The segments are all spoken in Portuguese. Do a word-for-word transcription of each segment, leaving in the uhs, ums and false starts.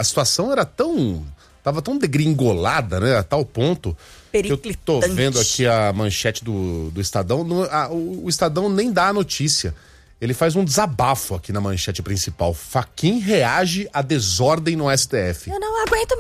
a situação era tão... Tava tão degringolada, né? A tal ponto que eu tô vendo aqui a manchete do, do Estadão. No, a, o, o Estadão nem dá a notícia. Ele faz um desabafo aqui na manchete principal. Fachin reage à desordem no S T F. Eu não aguento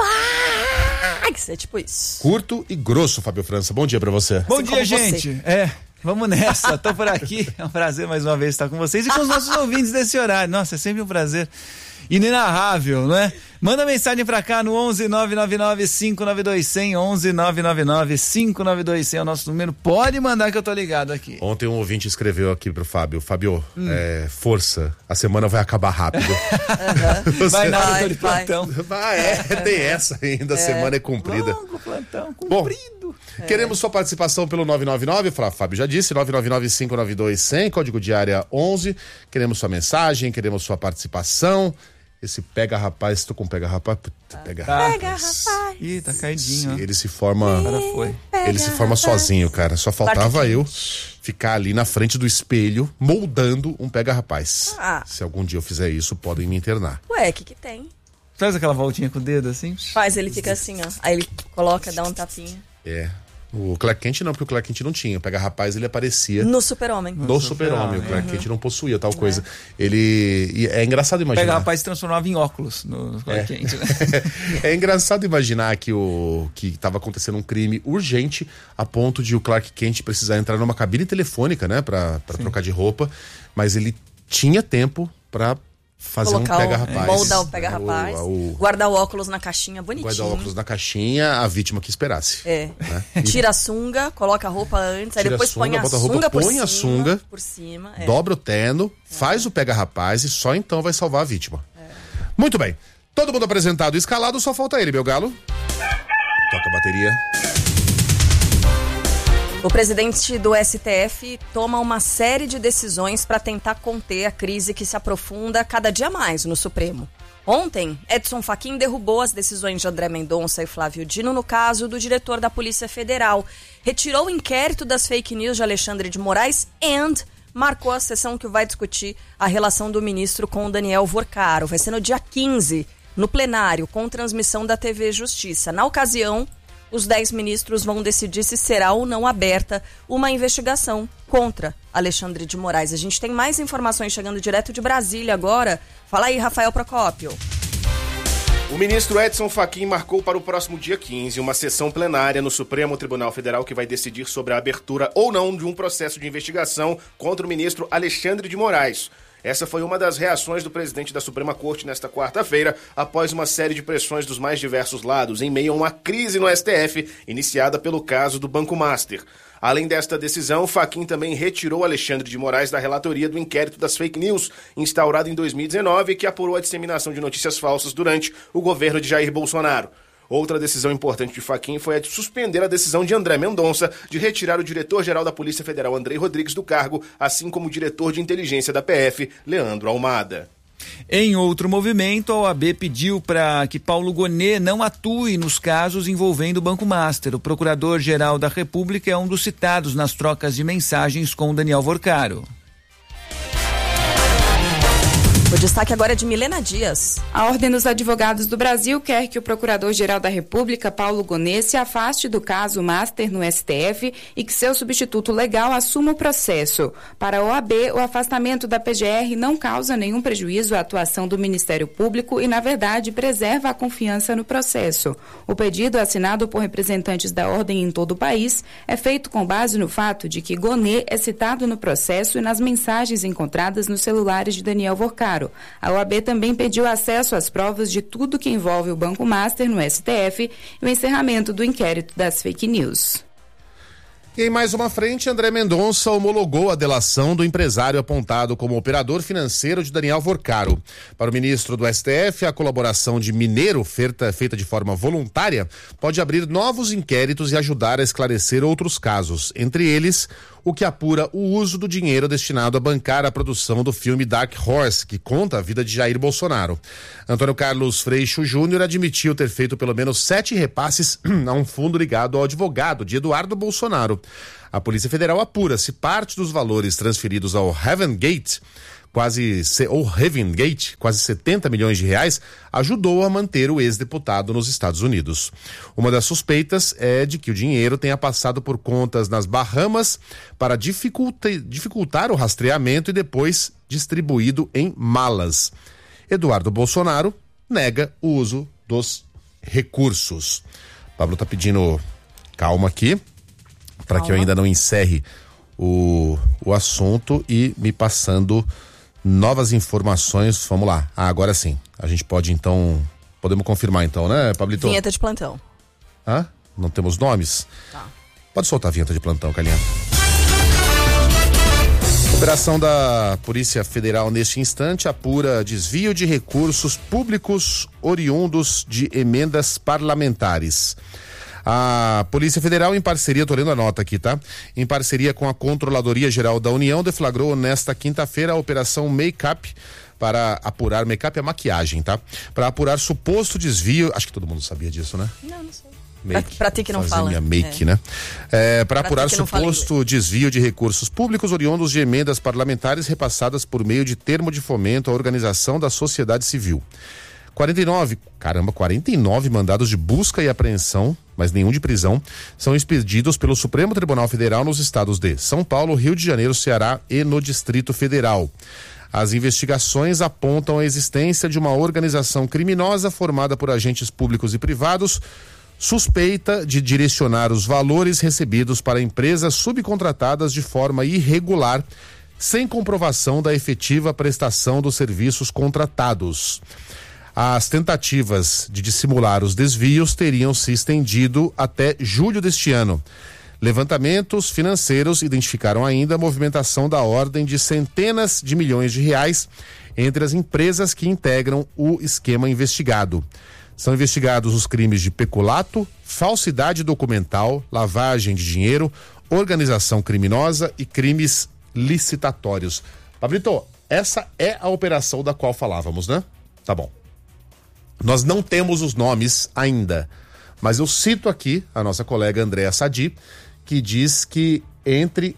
mais! É tipo isso. Curto e grosso, Fábio França. Bom dia pra você. Bom assim dia, gente. Você. É, vamos nessa. Tô por aqui. É um prazer mais uma vez estar com vocês e com os nossos ouvintes desse horário. Nossa, é sempre um prazer inenarrável, não é? Manda mensagem pra cá no onze nove nove nove cinco nove dois zero zero, onze nove nove nove cinco nove dois zero zero é o nosso número. Pode mandar que eu tô ligado aqui. Ontem um ouvinte escreveu aqui pro Fábio. Fábio, hum. é, força, a semana vai acabar rápido. Uhum. Vai nada, tô de plantão. Vai, é, tem essa ainda, a é. semana é comprida. Longo plantão, comprido. Bom, é. queremos sua participação pelo nove nove nove, Fábio já disse, nove nove nove cinco nove dois zero zero, código de área onze. Queremos sua mensagem, queremos sua participação. Esse pega rapaz, tô com pega rapaz, puta, pega tá. rapaz. Pega rapaz. Ih, tá caidinho. Ele se forma, Agora foi. Ele se forma rapaz. sozinho, cara. Só faltava eu ficar ali na frente do espelho, moldando um pega rapaz. Ah. Se algum dia eu fizer isso, podem me internar. Ué, o que que tem? Faz aquela voltinha com o dedo assim? Faz, ele fica assim, ó. Aí ele coloca, dá um tapinha. É. O Clark Kent não, porque o Clark Kent não tinha. Pega rapaz, ele aparecia... No Super-Homem. No, no Super-Homem. O Clark uhum. Kent não possuía tal coisa. É. Ele... E é engraçado imaginar... Pega rapaz se transformava em óculos no, no Clark é. Kent, né? É engraçado imaginar que o que estava acontecendo um crime urgente a ponto de o Clark Kent precisar entrar numa cabine telefônica, né? Pra, pra trocar de roupa. Mas ele tinha tempo pra... fazer Colocar um pega-rapaz. Moldar o pega-rapaz. O, o, guardar o óculos na caixinha, bonitinho. Guardar o óculos na caixinha, a vítima que esperasse. É. Né? Tira a sunga, coloca a roupa antes, aí depois sunga, põe a bota a sunga roupa, por põe cima. a sunga, por cima. É. Dobra o terno, é. faz o pega-rapaz e só então vai salvar a vítima. É. Muito bem. Todo mundo apresentado e escalado, só falta ele, meu galo. Toca a bateria. O presidente do S T F toma uma série de decisões para tentar conter a crise que se aprofunda cada dia mais no Supremo. Ontem, Edson Fachin derrubou as decisões de André Mendonça e Flávio Dino no caso do diretor da Polícia Federal, retirou o inquérito das fake news de Alexandre de Moraes e marcou a sessão que vai discutir a relação do ministro com o Daniel Vorcaro. Vai ser no dia quinze, no plenário, com transmissão da T V Justiça. Na ocasião, os dez ministros vão decidir se será ou não aberta uma investigação contra Alexandre de Moraes. A gente tem mais informações chegando direto de Brasília agora. Fala aí, Rafael Procópio. O ministro Edson Fachin marcou para o próximo dia quinze uma sessão plenária no Supremo Tribunal Federal que vai decidir sobre a abertura ou não de um processo de investigação contra o ministro Alexandre de Moraes. Essa foi uma das reações do presidente da Suprema Corte nesta quarta-feira, após uma série de pressões dos mais diversos lados, em meio a uma crise no S T F, iniciada pelo caso do Banco Master. Além desta decisão, Fachin também retirou Alexandre de Moraes da relatoria do inquérito das fake news, instaurado em dois mil e dezenove, que apurou a disseminação de notícias falsas durante o governo de Jair Bolsonaro. Outra decisão importante de Fachin foi a de suspender a decisão de André Mendonça de retirar o diretor-geral da Polícia Federal, Andrei Rodrigues, do cargo, assim como o diretor de inteligência da P F, Leandro Almada. Em outro movimento, a O A B pediu para que Paulo Gonet não atue nos casos envolvendo o Banco Master. O procurador-geral da República é um dos citados nas trocas de mensagens com Daniel Vorcaro. O destaque agora é de Milena Dias. A Ordem dos Advogados do Brasil quer que o Procurador-Geral da República, Paulo Gonet, se afaste do caso Master no S T F e que seu substituto legal assuma o processo. Para a O A B, o afastamento da P G R não causa nenhum prejuízo à atuação do Ministério Público e, na verdade, preserva a confiança no processo. O pedido, assinado por representantes da Ordem em todo o país, é feito com base no fato de que Gonet é citado no processo e nas mensagens encontradas nos celulares de Daniel Vorcaro. A O A B também pediu acesso às provas de tudo que envolve o Banco Master no S T F e o encerramento do inquérito das fake news. E em mais uma frente, André Mendonça homologou a delação do empresário apontado como operador financeiro de Daniel Vorcaro. Para o ministro do S T F, a colaboração de Mineiro, feita, feita de forma voluntária, pode abrir novos inquéritos e ajudar a esclarecer outros casos, entre eles o que apura o uso do dinheiro destinado a bancar a produção do filme Dark Horse, que conta a vida de Jair Bolsonaro. Antônio Carlos Freixo Júnior admitiu ter feito pelo menos sete repasses a um fundo ligado ao advogado de Eduardo Bolsonaro. A Polícia Federal apura se parte dos valores transferidos ao Heaven Gate quase, ou Heaven Gate, quase setenta milhões de reais, ajudou a manter o ex-deputado nos Estados Unidos. Uma das suspeitas é de que o dinheiro tenha passado por contas nas Bahamas para dificulta, dificultar o rastreamento e depois distribuído em malas. Eduardo Bolsonaro nega o uso dos recursos. Pablo tá pedindo calma aqui, para que eu ainda não encerre o, o assunto e me passando novas informações. Vamos lá. Ah, agora sim. A gente pode então, podemos confirmar então, né, Pablito? Vinheta de plantão. Hã? Não temos nomes? Tá. Pode soltar a vinheta de plantão, Calinha. Operação da Polícia Federal neste instante apura desvio de recursos públicos oriundos de emendas parlamentares. A Polícia Federal, em parceria, tô lendo a nota aqui, tá? Em parceria com a Controladoria Geral da União, deflagrou nesta quinta-feira a Operação Make-up para apurar, make-up é maquiagem, tá? Para apurar suposto desvio, acho que todo mundo sabia disso, né? Não, não sei. Make, pra, pra ti que não fala. Minha make, é. né? É, para apurar ti suposto desvio de recursos públicos oriundos de emendas parlamentares repassadas por meio de termo de fomento à organização da sociedade civil. quarenta e nove, caramba, quarenta e nove mandados de busca e apreensão, mas nenhum de prisão, são expedidos pelo Supremo Tribunal Federal nos estados de São Paulo, Rio de Janeiro, Ceará e no Distrito Federal. As investigações apontam a existência de uma organização criminosa formada por agentes públicos e privados, suspeita de direcionar os valores recebidos para empresas subcontratadas de forma irregular, sem comprovação da efetiva prestação dos serviços contratados. As tentativas de dissimular os desvios teriam se estendido até julho deste ano. Levantamentos financeiros identificaram ainda a movimentação da ordem de centenas de milhões de reais entre as empresas que integram o esquema investigado. São investigados os crimes de peculato, falsidade documental, lavagem de dinheiro, organização criminosa e crimes licitatórios. Pablito, essa é a operação da qual falávamos, né? Tá bom. Nós não temos os nomes ainda, mas eu cito aqui a nossa colega Andréa Sadi, que diz que entre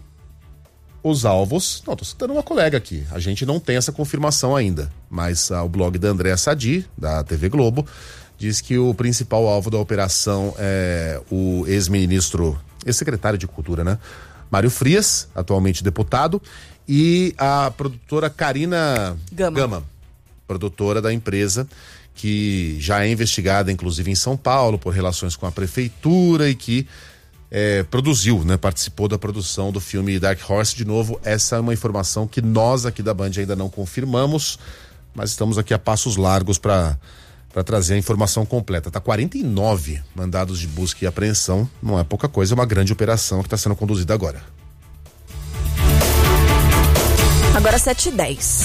os alvos... Não, tô citando uma colega aqui, a gente não tem essa confirmação ainda, mas ah, o blog da Andréa Sadi, da T V Globo, diz que o principal alvo da operação é o ex-ministro, ex-secretário de Cultura, né? Mário Frias, atualmente deputado, e a produtora Karina Gama, Gama produtora da empresa, que já é investigada, inclusive, em São Paulo, por relações com a prefeitura e que é, produziu, né? Participou da produção do filme Dark Horse. De novo, essa é uma informação que nós aqui da Band ainda não confirmamos, mas estamos aqui a passos largos para para trazer a informação completa. Tá quarenta e nove mandados de busca e apreensão, não é pouca coisa, é uma grande operação que está sendo conduzida agora. Agora sete e dez.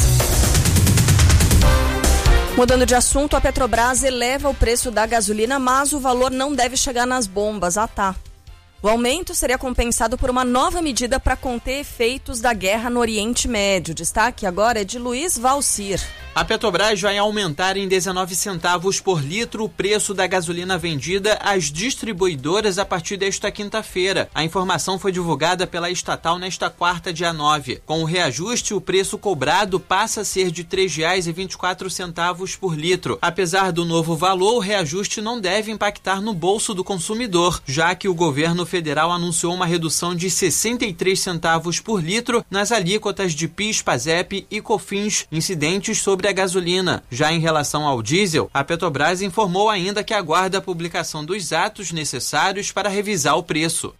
Mudando de assunto, a Petrobras eleva o preço da gasolina, mas o valor não deve chegar nas bombas. Ah, tá. O aumento seria compensado por uma nova medida para conter efeitos da guerra no Oriente Médio. Destaque agora é de Luiz Valcir. A Petrobras vai aumentar em dezenove centavos por litro o preço da gasolina vendida às distribuidoras a partir desta quinta-feira. A informação foi divulgada pela estatal nesta quarta, dia nove. Com o reajuste, o preço cobrado passa a ser de três reais e vinte e quatro centavos por litro. Apesar do novo valor, o reajuste não deve impactar no bolso do consumidor, já que o governo federal anunciou uma redução de sessenta e três centavos por litro nas alíquotas de PIS, PASEP e COFINS incidentes sobre a gasolina. Já em relação ao diesel, a Petrobras informou ainda que aguarda a publicação dos atos necessários para revisar o preço.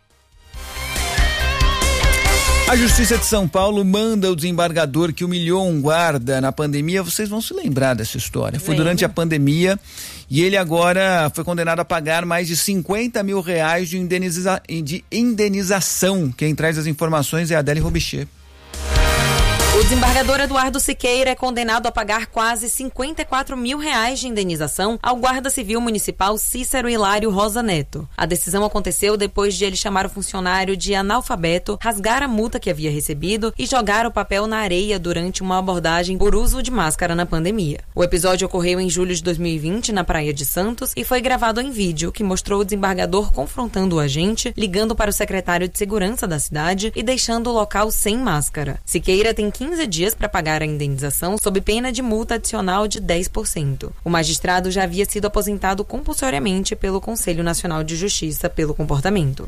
A Justiça de São Paulo manda o desembargador que humilhou um guarda na pandemia. Vocês vão se lembrar dessa história. Foi durante a pandemia e ele agora foi condenado a pagar mais de cinquenta mil reais de, indeniza... de indenização. Quem traz as informações é a Adélia Robichê. O desembargador Eduardo Siqueira é condenado a pagar quase cinquenta e quatro mil reais de indenização ao guarda civil municipal Cícero Hilário Rosa Neto. A decisão aconteceu depois de ele chamar o funcionário de analfabeto, rasgar a multa que havia recebido e jogar o papel na areia durante uma abordagem por uso de máscara na pandemia. O episódio ocorreu em julho de dois mil e vinte na Praia de Santos e foi gravado em vídeo que mostrou o desembargador confrontando o agente, ligando para o secretário de segurança da cidade e deixando o local sem máscara. Siqueira tem quinze quinze dias para pagar a indenização sob pena de multa adicional de dez por cento. O magistrado já havia sido aposentado compulsoriamente pelo Conselho Nacional de Justiça pelo comportamento.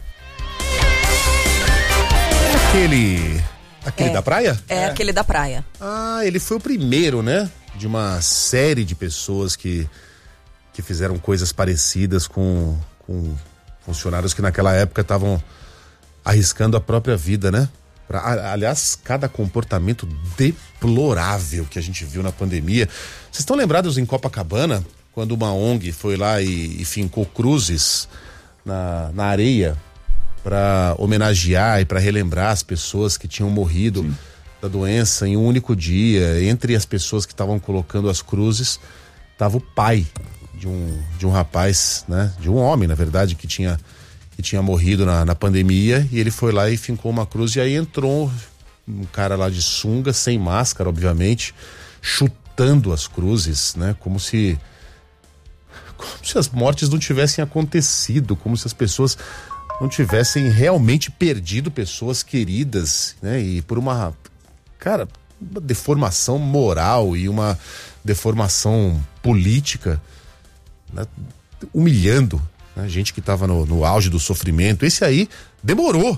Aquele... Aquele É. da praia? É, é aquele da praia. Ah, ele foi o primeiro, né? De uma série de pessoas que, que fizeram coisas parecidas com, com funcionários que naquela época estavam arriscando a própria vida, né? Pra, aliás, cada comportamento deplorável que a gente viu na pandemia. Vocês estão lembrados em Copacabana, quando uma O N G foi lá e, e fincou cruzes na, na areia para homenagear e para relembrar as pessoas que tinham morrido Sim. da doença em um único dia? Entre as pessoas que estavam colocando as cruzes estava o pai de um, de um rapaz, né? De um homem, na verdade, que tinha, que tinha morrido na, na pandemia, e ele foi lá e fincou uma cruz, e aí entrou um cara lá de sunga, sem máscara, obviamente, chutando as cruzes, né? Como se como se as mortes não tivessem acontecido, como se as pessoas não tivessem realmente perdido pessoas queridas, né? E por uma, cara, uma deformação moral e uma deformação política, né? Humilhando, né? Gente que estava no, no auge do sofrimento. Esse aí demorou,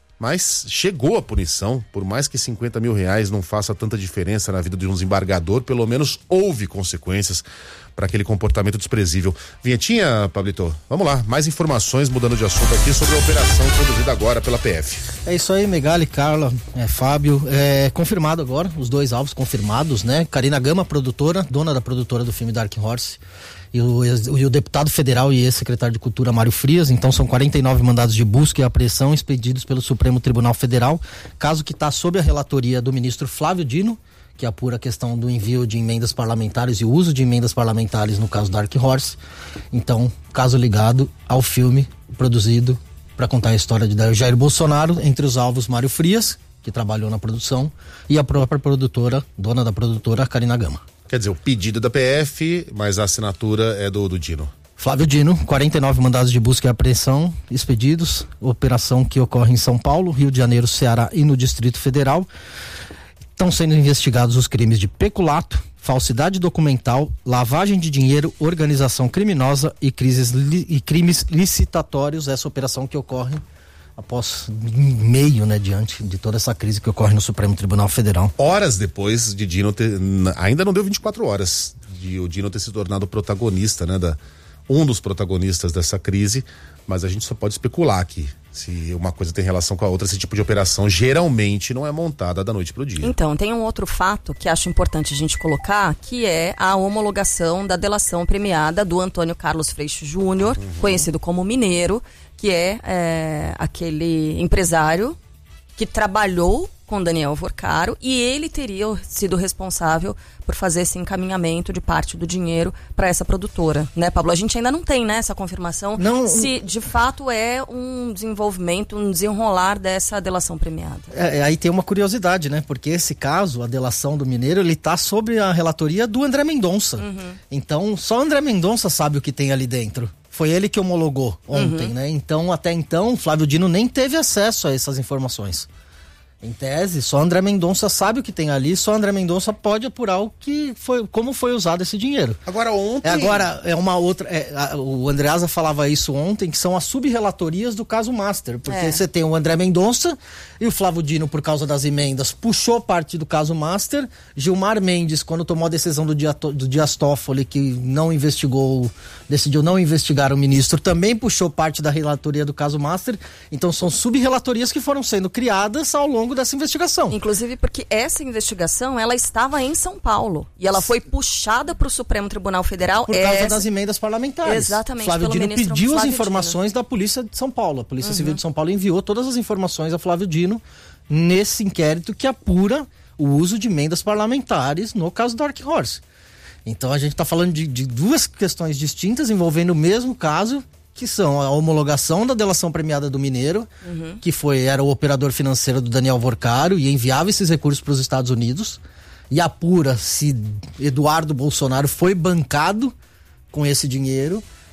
mas chegou a punição. Por mais que cinquenta mil reais não faça tanta diferença na vida de um desembargador, pelo menos houve consequências para aquele comportamento desprezível. Vinhetinha, Pablito, vamos lá, mais informações, mudando de assunto aqui, sobre a operação conduzida agora pela P F. É isso aí, Megali, Carla, é, Fábio, é confirmado agora, os dois alvos confirmados, né? Karina Gama, produtora, dona da produtora do filme Dark Horse, e o, e o deputado federal e ex-secretário de Cultura Mário Frias. Então são quarenta e nove mandados de busca e apreensão expedidos pelo Supremo Tribunal Federal, caso que está sob a relatoria do ministro Flávio Dino, que apura a questão do envio de emendas parlamentares e o uso de emendas parlamentares no caso Dark Horse. Então, caso ligado ao filme produzido para contar a história de Jair Bolsonaro, entre os alvos Mário Frias, que trabalhou na produção, e a própria produtora, dona da produtora, Karina Gama. Quer dizer, o pedido da P F, mas a assinatura é do, do Dino. Flávio Dino, quarenta e nove mandados de busca e apreensão expedidos, operação que ocorre em São Paulo, Rio de Janeiro, Ceará e no Distrito Federal. Estão sendo investigados os crimes de peculato, falsidade documental, lavagem de dinheiro, organização criminosa e, crises li, e crimes licitatórios. Essa operação que ocorre após meio, né, diante de toda essa crise que ocorre no Supremo Tribunal Federal. Horas depois de Dino ter, ainda não deu vinte e quatro horas de o Dino ter se tornado protagonista, né, da, um dos protagonistas dessa crise, mas a gente só pode especular aqui. Se uma coisa tem relação com a outra, esse tipo de operação geralmente não é montada da noite pro dia. Então, tem um outro fato que acho importante a gente colocar, que é a homologação da delação premiada do Antônio Carlos Freixo Júnior, uhum. conhecido como Mineiro, que é, é aquele empresário que trabalhou com Daniel Vorcaro, e ele teria sido responsável por fazer esse encaminhamento de parte do dinheiro para essa produtora, né, Pablo? A gente ainda não tem, né, essa confirmação não, se de fato é um desenvolvimento, um desenrolar dessa delação premiada. É, aí tem uma curiosidade, né? Porque esse caso, a delação do Mineiro, ele tá sob a relatoria do André Mendonça. Uhum. Então, só André Mendonça sabe o que tem ali dentro. Foi ele que homologou ontem, uhum. né? Então, até então, Flávio Dino nem teve acesso a essas informações. Em tese, só André Mendonça sabe o que tem ali, só André Mendonça pode apurar o que foi, como foi usado esse dinheiro. Agora ontem... É, agora, é uma outra... É, a, o Andreasa falava isso ontem, que são as subrelatorias do caso Master, porque é. você tem o André Mendonça e o Flávio Dino, por causa das emendas, puxou parte do caso Master. Gilmar Mendes, quando tomou a decisão do, Dia, do Dias Toffoli, que não investigou, decidiu não investigar o ministro, também puxou parte da relatoria do caso Master. Então são subrelatorias que foram sendo criadas ao longo dessa investigação. Inclusive porque essa investigação, ela estava em São Paulo e ela foi puxada para o Supremo Tribunal Federal por causa essa... das emendas parlamentares. Exatamente. Flávio Dino pediu Flávio as informações Dino. da Polícia de São Paulo. A Polícia uhum. Civil de São Paulo enviou todas as informações a Flávio Dino nesse inquérito que apura o uso de emendas parlamentares no caso Dark Horse. Então a gente está falando de, de duas questões distintas envolvendo o mesmo caso, que são a homologação da delação premiada do Mineiro, uhum. que foi, era o operador financeiro do Daniel Vorcaro e enviava esses recursos para os Estados Unidos, e apura se Eduardo Bolsonaro foi bancado com esse dinheiro,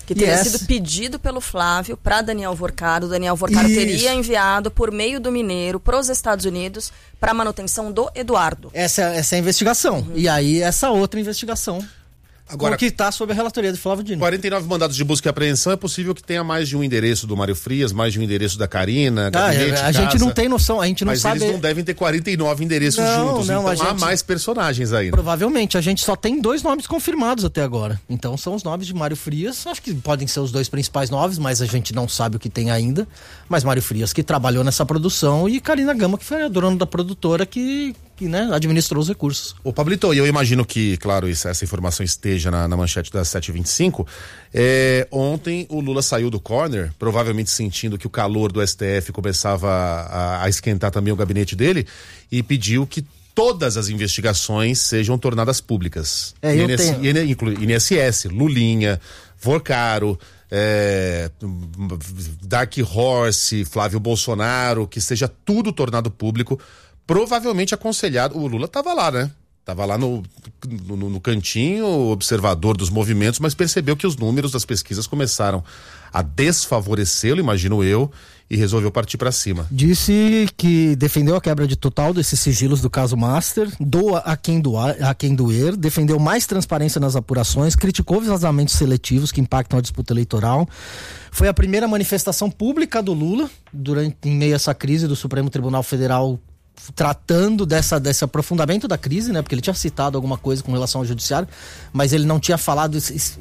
Que teria Yes. sido pedido pelo Flávio para Daniel Vorcaro. O Daniel Vorcaro Isso. teria enviado por meio do Mineiro para os Estados Unidos para manutenção do Eduardo. Essa, essa é a investigação. Uhum. E aí, essa outra investigação. Agora, o que está sob a relatoria do Flávio Dino. quarenta e nove mandados de busca e apreensão, é possível que tenha mais de um endereço do Mário Frias, mais de um endereço da Karina, Ah, gabinete, a gente casa. não tem noção, a gente não Mas sabe. eles não devem ter quarenta e nove endereços Não, juntos, não, então a há gente- mais personagens aí. Né? Provavelmente, a gente só tem dois nomes confirmados até agora. Então são os nomes de Mário Frias, acho que podem ser os dois principais nomes, mas a gente não sabe o que tem ainda. Mas Mário Frias, que trabalhou nessa produção, e Karina Gama, que foi a dona da produtora que, que né, administrou os recursos. Ô Pablito, e eu imagino que, claro, isso, essa informação esteja na, na manchete das sete e vinte e cinco. É, ontem o Lula saiu do corner, provavelmente sentindo que o calor do S T F começava a, a esquentar também o gabinete dele, e pediu que todas as investigações sejam tornadas públicas. É, eu I N S, tenho. I N- inclui I N S S, Lulinha, Vorcaro, é, Dark Horse, Flávio Bolsonaro, que seja tudo tornado público, provavelmente aconselhado. O Lula estava lá, né? Tava lá no, no, no cantinho, observador dos movimentos, mas percebeu que os números das pesquisas começaram a desfavorecê-lo, imagino eu, e resolveu partir para cima. Disse que defendeu a quebra de total desses sigilos do caso Master, doa a quem, doar, a quem doer, defendeu mais transparência nas apurações, criticou vazamentos seletivos que impactam a disputa eleitoral. Foi a primeira manifestação pública do Lula durante, em meio a essa crise do Supremo Tribunal Federal, tratando dessa, desse aprofundamento da crise, né? Porque ele tinha citado alguma coisa com relação ao judiciário, mas ele não tinha falado,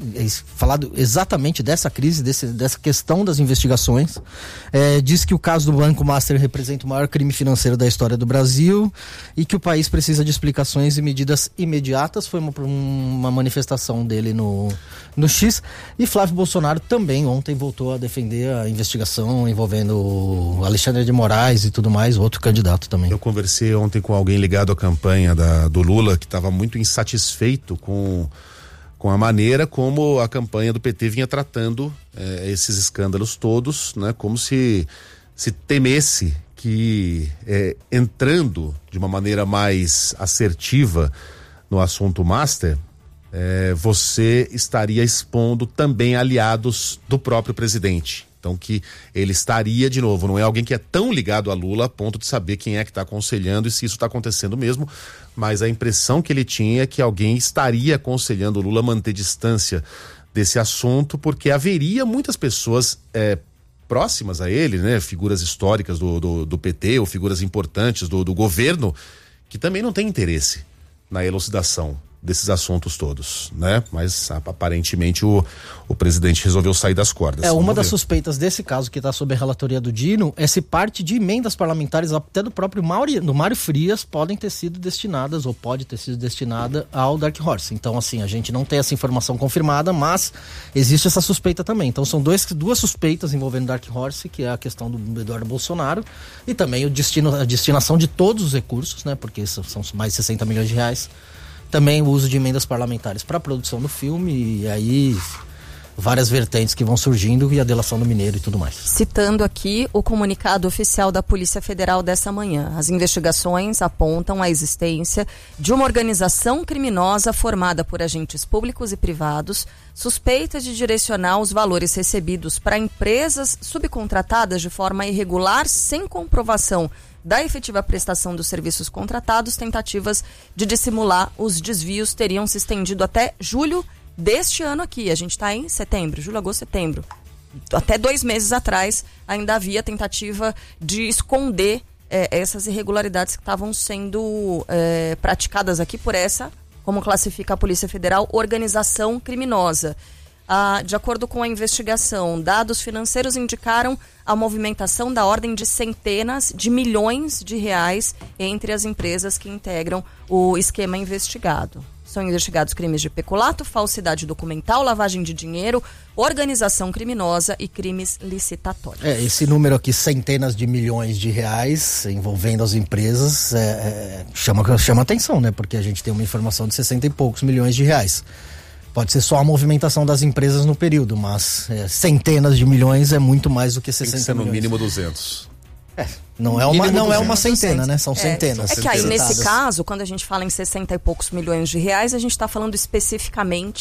falado exatamente dessa crise, desse, dessa questão das investigações. É, diz que o caso do Banco Master representa o maior crime financeiro da história do Brasil e que o país precisa de explicações e medidas imediatas. Foi uma, uma manifestação dele no, no X. E Flávio Bolsonaro também ontem voltou a defender a investigação envolvendo o Alexandre de Moraes e tudo mais, outro candidato também. Eu conversei ontem com alguém ligado à campanha da, do Lula, que estava muito insatisfeito com, com a maneira como a campanha do P T vinha tratando eh, esses escândalos todos, né? Como se, se temesse que eh, entrando de uma maneira mais assertiva no assunto Master, eh, você estaria expondo também aliados do próprio presidente. Então que ele estaria, de novo, não é alguém que é tão ligado a Lula a ponto de saber quem é que está aconselhando e se isso está acontecendo mesmo, mas a impressão que ele tinha é que alguém estaria aconselhando o Lula a manter distância desse assunto, porque haveria muitas pessoas é, próximas a ele, né, figuras históricas do, do, do P T ou figuras importantes do, do governo, que também não têm interesse na elucidação desses assuntos todos, né? Mas aparentemente o, o presidente resolveu sair das cordas. É, uma Vamos das ver. suspeitas desse caso que está sob a relatoria do Dino é se parte de emendas parlamentares até do próprio Mauri, do Mário Frias podem ter sido destinadas ou pode ter sido destinada ao Dark Horse. Então, assim, a gente não tem essa informação confirmada, mas existe essa suspeita também. Então, são dois, duas suspeitas envolvendo Dark Horse, que é a questão do Eduardo Bolsonaro e também o destino, a destinação de todos os recursos, né? Porque são, são mais de sessenta milhões de reais. Também o uso de emendas parlamentares para a produção do filme e aí várias vertentes que vão surgindo e a delação do Mineiro e tudo mais. Citando aqui o comunicado oficial da Polícia Federal dessa manhã. As investigações apontam a existência de uma organização criminosa formada por agentes públicos e privados, suspeita de direcionar os valores recebidos para empresas subcontratadas de forma irregular, sem comprovação da efetiva prestação dos serviços contratados. Tentativas de dissimular os desvios teriam se estendido até julho deste ano aqui. A gente está em setembro, julho, agosto, setembro. Até dois meses atrás ainda havia tentativa de esconder eh, essas irregularidades que estavam sendo eh, praticadas aqui por essa, como classifica a Polícia Federal, organização criminosa. Ah, de acordo com a investigação, dados financeiros indicaram a movimentação da ordem de centenas de milhões de reais entre as empresas que integram o esquema investigado. São investigados crimes de peculato, falsidade documental, lavagem de dinheiro, organização criminosa e crimes licitatórios. É, esse número aqui, centenas de milhões de reais envolvendo as empresas, é, é, chama, chama atenção, né? Porque a gente tem uma informação de sessenta e poucos milhões de reais. Pode ser só a movimentação das empresas no período, mas é, centenas de milhões é muito mais do que sessenta Tem que ser no milhões. mínimo duzentos. É, não é uma, não é uma centena, né? São É, centenas. É que aí, nesse Citadas. caso, quando a gente fala em sessenta e poucos milhões de reais, a gente está falando especificamente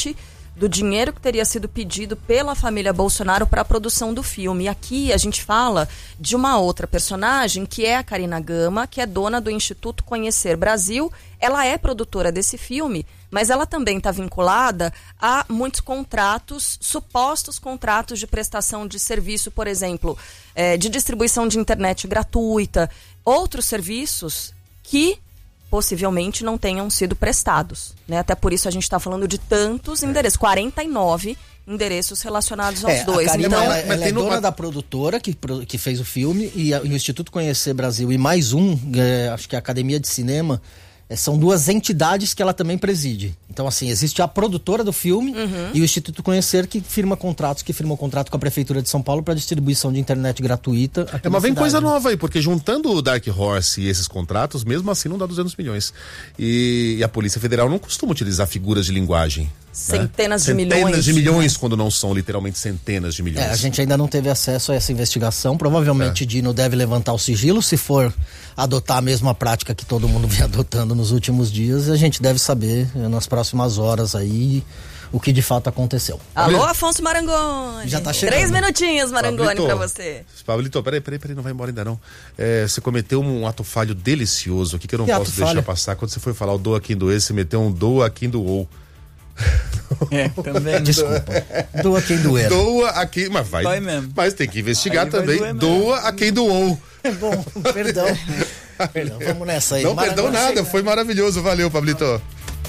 do dinheiro que teria sido pedido pela família Bolsonaro para a produção do filme. E aqui a gente fala de uma outra personagem, que é a Carina Gama, que é dona do Instituto Conhecer Brasil. Ela é produtora desse filme, mas ela também está vinculada a muitos contratos, supostos contratos de prestação de serviço, por exemplo, é, de distribuição de internet gratuita, outros serviços que possivelmente não tenham sido prestados, né? Até por isso a gente está falando de tantos endereços, quarenta e nove endereços relacionados aos é, dois. A Karina, então, ela, ela é dona da produtora que, que fez o filme e, a, e o Instituto Conhecer Brasil e mais um, é, acho que é a Academia de Cinema, é, são duas entidades que ela também preside. Então, assim, existe a produtora do filme uhum. e o Instituto Conhecer que firma contratos, que firma um contrato com a Prefeitura de São Paulo para distribuição de internet gratuita aqui É, mas vem cidade, coisa né? nova aí, porque juntando o Dark Horse e esses contratos, mesmo assim não dá duzentos milhões. E, e a Polícia Federal não costuma utilizar figuras de linguagem. Centenas né? de milhões. Centenas de milhões, quando não são literalmente centenas de milhões. É, a gente ainda não teve acesso a essa investigação. Provavelmente é. Dino deve levantar o sigilo, se for adotar a mesma prática que todo mundo vem adotando nos últimos dias. A gente deve saber nas próximas horas aí o que de fato aconteceu. Alô, Afonso Marangoni. Já tá chegando. Três minutinhos, Marangoni, Pablito, pra você. Pablito, peraí, peraí, peraí, não vai embora ainda não. É, você cometeu um ato falho delicioso aqui que eu não que posso deixar falho? passar. Quando você foi falar o doa quem doer, você meteu um doa quem doou. É, também. Desculpa. Doa quem doer. Doa a quem. Mas vai. Vai mesmo. Mas tem que investigar aí também. Doa a quem doou. Bom, perdão. Perdão. Vamos nessa aí. Não, Marangoni, perdão nada. chega. Foi maravilhoso. Valeu, Pablito.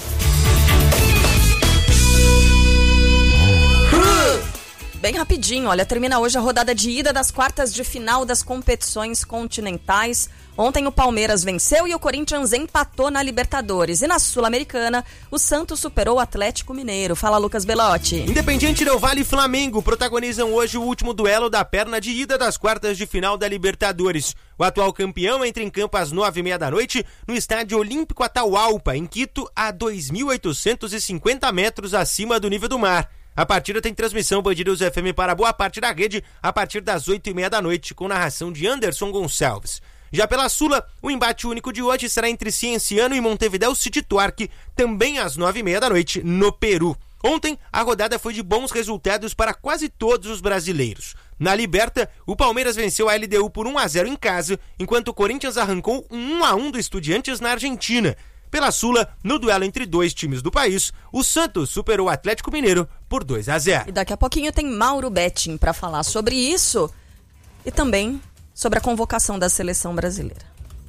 Bem rapidinho, olha, termina hoje a rodada de ida das quartas de final das competições continentais. Ontem o Palmeiras venceu e o Corinthians empatou na Libertadores. E na Sul-Americana, o Santos superou o Atlético Mineiro. Fala, Lucas Belotti. Independiente Del Valle e Flamengo protagonizam hoje o último duelo da perna de ida das quartas de final da Libertadores. O atual campeão entra em campo às nove e meia da noite no Estádio Olímpico Atahualpa, em Quito, a dois mil oitocentos e cinquenta metros acima do nível do mar. A partida tem transmissão Band News F M para boa parte da rede a partir das oito e meia da noite, com narração de Anderson Gonçalves. Já pela Sula, o embate único de hoje será entre Cienciano e Montevideo City Torque, também às nove e meia da noite, no Peru. Ontem, a rodada foi de bons resultados para quase todos os brasileiros. Na Liberta, o Palmeiras venceu a L D U por um a zero em casa, enquanto o Corinthians arrancou um um a um do Estudiantes na Argentina. Pela Sula, no duelo entre dois times do país, o Santos superou o Atlético Mineiro por dois a zero. E daqui a pouquinho tem Mauro Betting para falar sobre isso e também sobre a convocação da seleção brasileira.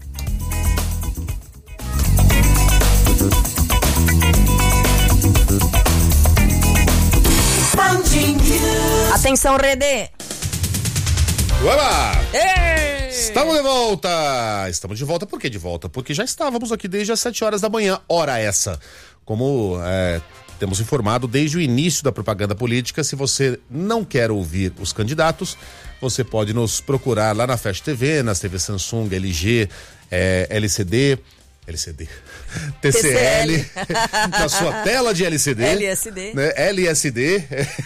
Atenção, Redê! Olá! Ei! Estamos de volta! Estamos de volta, por que de volta? Porque já estávamos aqui desde as sete horas da manhã, hora essa. Como é, temos informado desde o início da propaganda política, se você não quer ouvir os candidatos, você pode nos procurar lá na Fast T V, nas T V Samsung, L G, é, L C D, L C D, T C L, na sua tela de L C D. L S D. Né? L S D.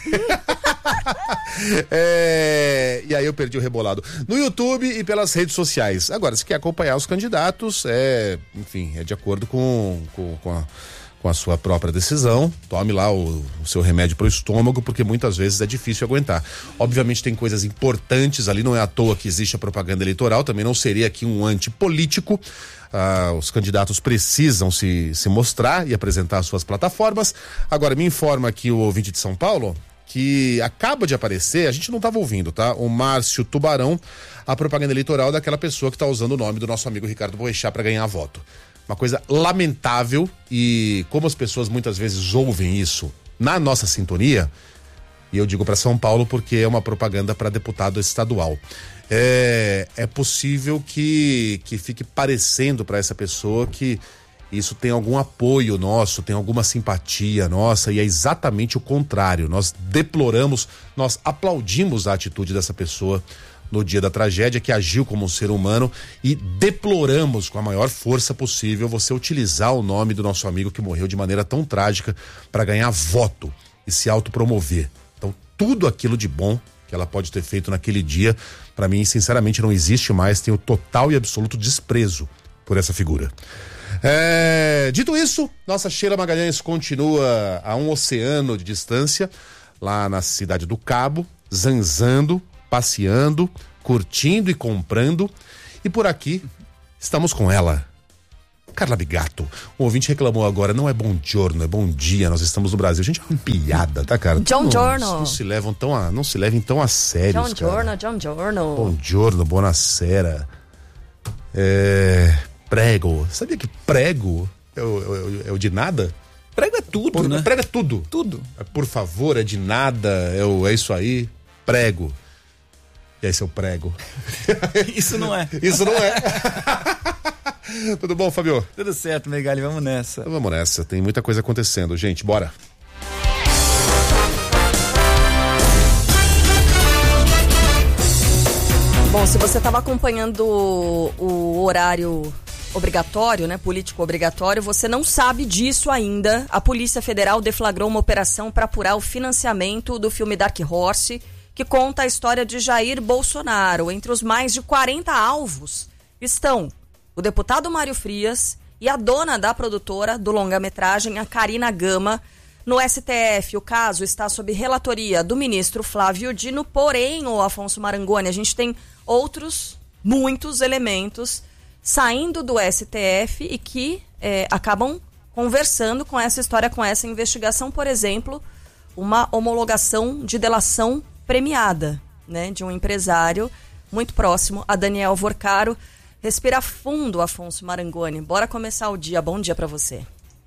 É, e aí eu perdi o rebolado. No YouTube e pelas redes sociais. Agora, se quer acompanhar os candidatos, é, enfim, é de acordo com, com, com, a, com a sua própria decisão. Tome lá o, o seu remédio para o estômago, porque muitas vezes é difícil aguentar. Obviamente tem coisas importantes ali, não é à toa que existe a propaganda eleitoral, também não seria aqui um antipolítico. Ah, os candidatos precisam se, se mostrar e apresentar suas plataformas. Agora, me informa aqui o ouvinte de São Paulo que acaba de aparecer, a gente não estava ouvindo, tá? O Márcio Tubarão, a propaganda eleitoral daquela pessoa que está usando o nome do nosso amigo Ricardo Boechat para ganhar voto. Uma coisa lamentável, e como as pessoas muitas vezes ouvem isso na nossa sintonia, e eu digo para São Paulo porque é uma propaganda para deputado estadual. É, é possível que, que fique parecendo para essa pessoa que isso tem algum apoio nosso, tem alguma simpatia nossa, e é exatamente o contrário. Nós deploramos, nós aplaudimos a atitude dessa pessoa no dia da tragédia, que agiu como um ser humano, e deploramos com a maior força possível você utilizar o nome do nosso amigo que morreu de maneira tão trágica para ganhar voto e se autopromover. Então, tudo aquilo de bom que ela pode ter feito naquele dia, para mim, sinceramente, não existe mais. Tenho total e absoluto desprezo por essa figura. É, dito isso, nossa Sheila Magalhães continua a um oceano de distância, lá na cidade do Cabo, zanzando, passeando, curtindo e comprando. E por aqui, estamos com ela, Carla Bigato. O ouvinte reclamou agora, não é bom giorno, é bom dia, nós estamos no Brasil. Gente, é uma piada, tá, cara? John não, Giorno. Não se levam tão a, não se levem tão a sério, John Giorno, John Giorno. Bom giorno, buonasera. É... Prego. Sabia que prego é o, é o, é o de nada? Prego é tudo, por, né? Prego é tudo. Tudo. Por favor, é de nada, é, o, é isso aí. Prego. E aí, seu prego? Isso não é. Isso não é. Tudo bom, Fabio? Tudo certo, Megali, vamos nessa. Então vamos nessa, tem muita coisa acontecendo, gente, bora. Bom, se você estava acompanhando o, o horário obrigatório, né, político obrigatório, você não sabe disso ainda. A Polícia Federal deflagrou uma operação para apurar o financiamento do filme Dark Horse, que conta a história de Jair Bolsonaro. Entre os mais de quarenta alvos estão o deputado Mário Frias e a dona da produtora do longa-metragem, a Carina Gama. No S T F, o caso está sob relatoria do ministro Flávio Dino, porém, o Afonso Marangoni, a gente tem outros, muitos elementos saindo do S T F e que é, acabam conversando com essa história, com essa investigação. Por exemplo, uma homologação de delação premiada, né, de um empresário muito próximo a Daniel Vorcaro. Respira fundo, Afonso Marangoni. Bora começar o dia. Bom dia para você.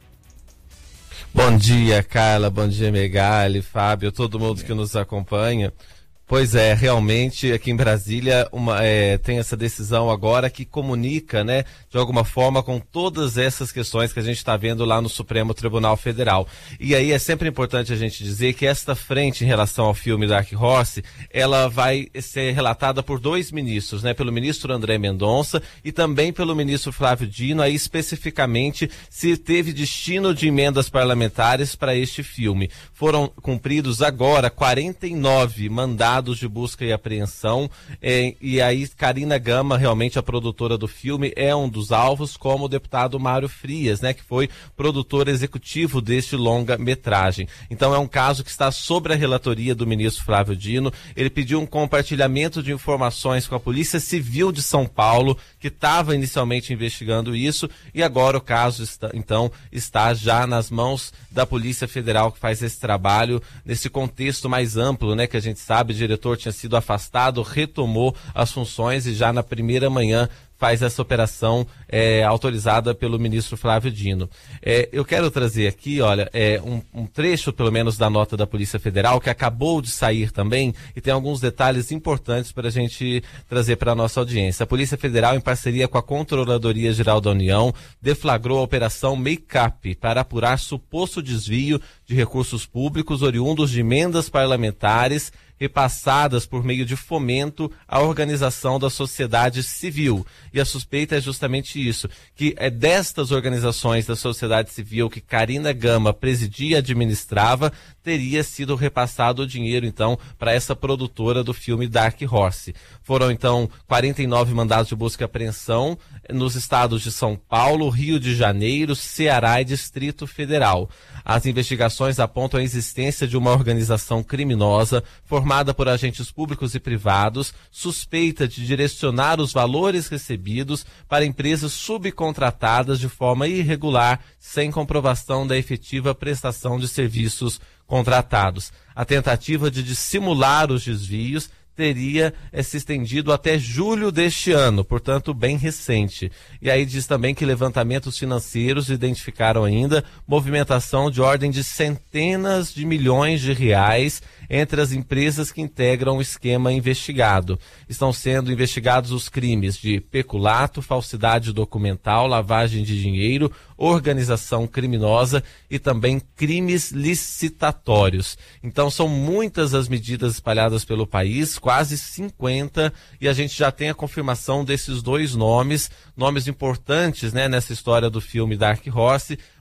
Bom dia, Carla, bom dia, Megali, Fábio, todo mundo que nos acompanha. Pois é, realmente aqui em Brasília uma, é, tem essa decisão agora que comunica, né, de alguma forma com todas essas questões que a gente está vendo lá no Supremo Tribunal Federal. E aí é sempre importante a gente dizer que esta frente em relação ao filme Dark Horse, ela vai ser relatada por dois ministros, né, pelo ministro André Mendonça e também pelo ministro Flávio Dino, aí especificamente se teve destino de emendas parlamentares para este filme. Foram cumpridos agora quarenta e nove mandados de busca e apreensão, eh, e aí Carina Gama, realmente a produtora do filme, é um dos alvos, como o deputado Mário Frias, né, que foi produtor executivo deste longa-metragem. Então é um caso que está sob a relatoria do ministro Flávio Dino. Ele pediu um compartilhamento de informações com a Polícia Civil de São Paulo, que estava inicialmente investigando isso, e agora o caso está, então está já nas mãos da Polícia Federal, que faz esse trabalho nesse contexto mais amplo, né, que a gente sabe, o diretor tinha sido afastado, retomou as funções e já na primeira manhã faz essa operação é, autorizada pelo ministro Flávio Dino. É, eu quero trazer aqui, olha, é, um, um trecho pelo menos da nota da Polícia Federal, que acabou de sair também, e tem alguns detalhes importantes para a gente trazer para a nossa audiência. A Polícia Federal, em parceria com a Controladoria Geral da União, deflagrou a Operação Make-up para apurar suposto desvio de recursos públicos oriundos de emendas parlamentares repassadas por meio de fomento à organização da sociedade civil. E a suspeita é justamente isso, que é destas organizações da sociedade civil que Carina Gama presidia e administrava, teria sido repassado o dinheiro, então, para essa produtora do filme Dark Horse. Foram, então, quarenta e nove mandados de busca e apreensão nos estados de São Paulo, Rio de Janeiro, Ceará e Distrito Federal. As investigações apontam a existência de uma organização criminosa formada por agentes públicos e privados, suspeita de direcionar os valores recebidos para empresas subcontratadas de forma irregular, sem comprovação da efetiva prestação de serviços contratados. A tentativa de dissimular os desvios teria é, se estendido até julho deste ano, portanto bem recente. E aí diz também que levantamentos financeiros identificaram ainda movimentação de ordem de centenas de milhões de reais entre as empresas que integram o esquema investigado. Estão sendo investigados os crimes de peculato, falsidade documental, lavagem de dinheiro, organização criminosa e também crimes licitatórios. Então são muitas as medidas espalhadas pelo país, quase cinquenta, e a gente já tem a confirmação desses dois nomes, nomes importantes, né, nessa história do filme Dark Horse,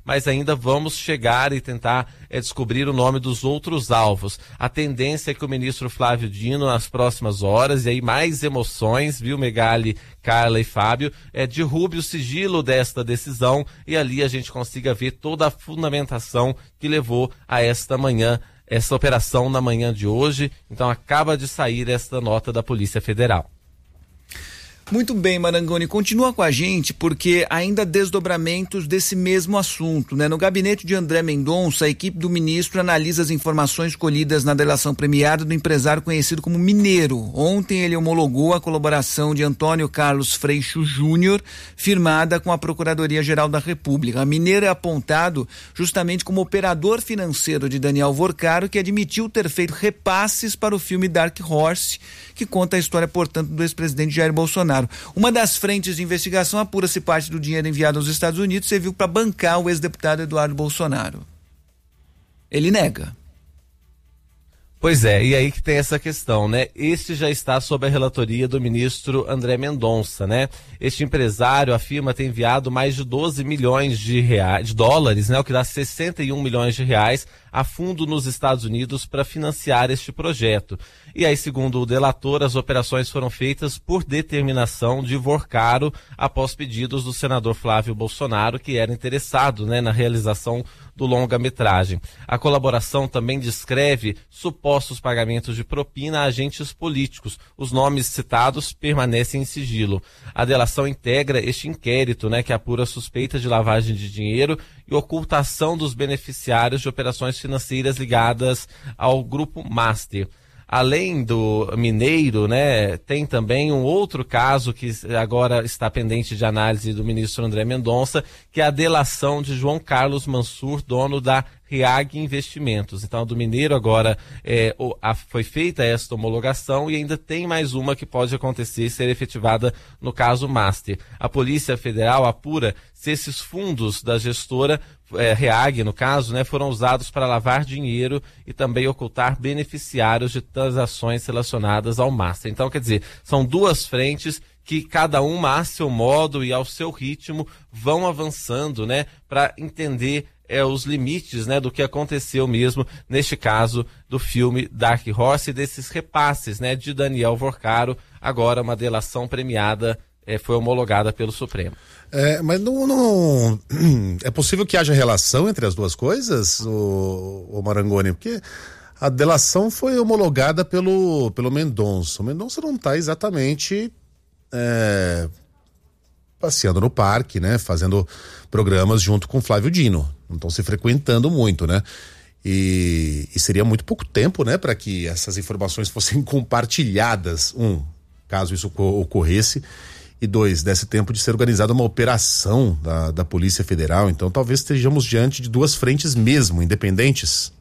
mas ainda vamos chegar e tentar é, descobrir o nome dos outros alvos. A tendência é que o ministro Flávio Dino, nas próximas horas, e aí mais emoções, viu, Megali, Carla e Fábio, é, derrube o sigilo desta decisão e ali a gente consiga ver toda a fundamentação que levou a esta manhã, essa operação na manhã de hoje. Então acaba de sair esta nota da Polícia Federal. Muito bem, Marangoni, continua com a gente porque ainda há desdobramentos desse mesmo assunto, né? No gabinete de André Mendonça, a equipe do ministro analisa as informações colhidas na delação premiada do empresário conhecido como Mineiro. Ontem ele homologou a colaboração de Antônio Carlos Freixo Júnior, firmada com a Procuradoria-Geral da República. A Mineiro é apontado justamente como operador financeiro de Daniel Vorcaro, que admitiu ter feito repasses para o filme Dark Horse, que conta a história, portanto, do ex-presidente Jair Bolsonaro. Uma das frentes de investigação apura se parte do dinheiro enviado aos Estados Unidos serviu para bancar o ex-deputado Eduardo Bolsonaro. Ele nega. Pois é, e aí que tem essa questão, né? Este já está sob a relatoria do ministro André Mendonça, né? Este empresário afirma ter enviado mais de doze milhões de reais, de dólares, né? O que dá sessenta e um milhões de reais a fundo nos Estados Unidos para financiar este projeto. E aí, segundo o delator, as operações foram feitas por determinação de Vorcaro após pedidos do senador Flávio Bolsonaro, que era interessado, né, na realização do longa-metragem. A colaboração também descreve supostos pagamentos de propina a agentes políticos. Os nomes citados permanecem em sigilo. A delação integra este inquérito, né, que apura suspeita de lavagem de dinheiro e ocultação dos beneficiários de operações financeiras ligadas ao Grupo Master. Além do Mineiro, né, tem também um outro caso que agora está pendente de análise do ministro André Mendonça, que é a delação de João Carlos Mansur, dono da Reag Investimentos. Então, do Mineiro agora é, o, a, foi feita esta homologação e ainda tem mais uma que pode acontecer e ser efetivada no caso Master. A Polícia Federal apura se esses fundos da gestora é, Reag, no caso, né, foram usados para lavar dinheiro e também ocultar beneficiários de transações relacionadas ao Master. Então, quer dizer, são duas frentes que cada uma a seu modo e ao seu ritmo vão avançando, né, para entender É, os limites, né, do que aconteceu mesmo, neste caso, do filme Dark Horse e desses repasses, né, de Daniel Vorcaro. Agora uma delação premiada é, foi homologada pelo Supremo. É, mas não, não... É possível que haja relação entre as duas coisas, o, o Marangoni? Porque a delação foi homologada pelo, pelo Mendonça. O Mendonça não está exatamente... É... passeando no parque, né, fazendo programas junto com Flávio Dino, não estão se frequentando muito, né, e, e seria muito pouco tempo, né, para que essas informações fossem compartilhadas, um, caso isso ocorresse, e dois, desse tempo de ser organizada uma operação da, da Polícia Federal. Então talvez estejamos diante de duas frentes mesmo, independentes.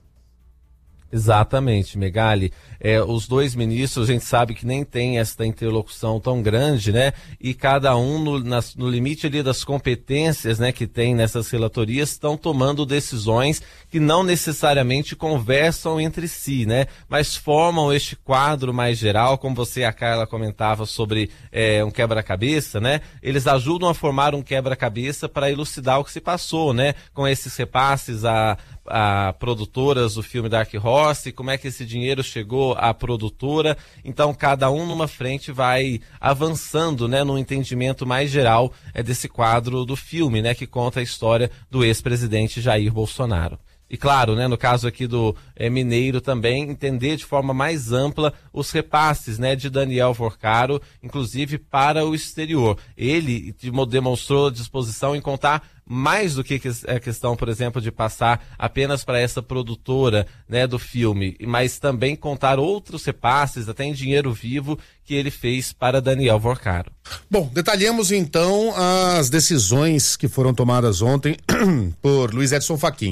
Exatamente, Megali. É, os dois ministros, a gente sabe que nem tem esta interlocução tão grande, né? E cada um, no, nas, no limite ali das competências, né, que tem nessas relatorias, estão tomando decisões que não necessariamente conversam entre si, né? Mas formam este quadro mais geral, como você e a Carla comentava sobre é, um quebra-cabeça, né? Eles ajudam a formar um quebra-cabeça para elucidar o que se passou, né? Com esses repasses a a produtoras do filme Dark Horse, como é que esse dinheiro chegou à produtora. Então cada um numa frente vai avançando, né, no entendimento mais geral é, desse quadro do filme, né, que conta a história do ex-presidente Jair Bolsonaro. E claro, né, no caso aqui do é, Mineiro também, entender de forma mais ampla os repasses, né, de Daniel Vorcaro, inclusive para o exterior. Ele demonstrou disposição em contar mais do que a questão, por exemplo, de passar apenas para essa produtora, né, do filme, mas também contar outros repasses, até em dinheiro vivo, que ele fez para Daniel Vorcaro. Bom, detalhemos então as decisões que foram tomadas ontem por Luiz Edson Fachin.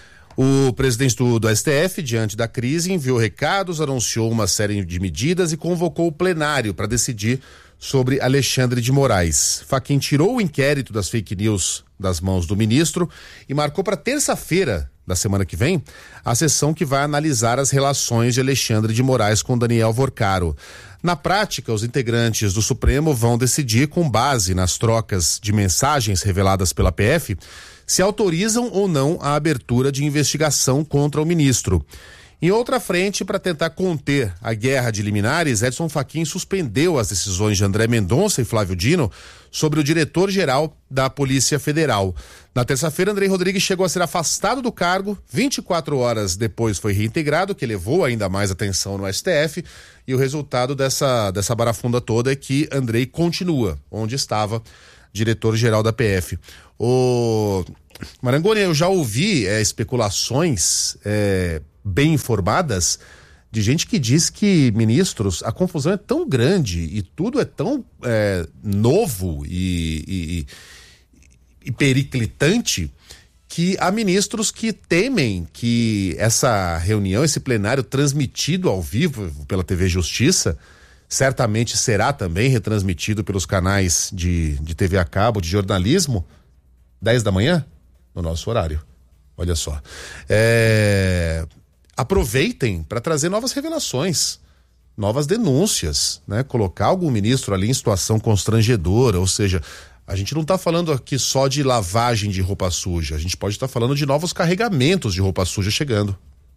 O presidente do, do S T F, diante da crise, enviou recados, anunciou uma série de medidas e convocou o plenário para decidir sobre Alexandre de Moraes. Fachin tirou o inquérito das fake news das mãos do ministro e marcou para terça-feira da semana que vem a sessão que vai analisar as relações de Alexandre de Moraes com Daniel Vorcaro. Na prática, os integrantes do Supremo vão decidir, com base nas trocas de mensagens reveladas pela P F, se autorizam ou não a abertura de investigação contra o ministro. Em outra frente, para tentar conter a guerra de liminares, Edson Fachin suspendeu as decisões de André Mendonça e Flávio Dino sobre o diretor-geral da Polícia Federal. Na terça-feira, Andrei Rodrigues chegou a ser afastado do cargo, vinte e quatro horas depois foi reintegrado, que levou ainda mais atenção no S T F, e o resultado dessa, dessa barafunda toda é que Andrei continua onde estava, diretor-geral da P F. O Marangoni, eu já ouvi é, especulações é, bem informadas de gente que diz que ministros, a confusão é tão grande e tudo é tão é, novo e, e, e periclitante que há ministros que temem que essa reunião, esse plenário transmitido ao vivo pela T V Justiça, certamente será também retransmitido pelos canais de, de T V a cabo, de jornalismo, dez da manhã, no nosso horário. Olha só. É... Aproveitem para trazer novas revelações, novas denúncias, né? Colocar algum ministro ali em situação constrangedora, ou seja, a gente não está falando aqui só de lavagem de roupa suja, a gente pode estar tá falando de novos carregamentos de roupa suja chegando.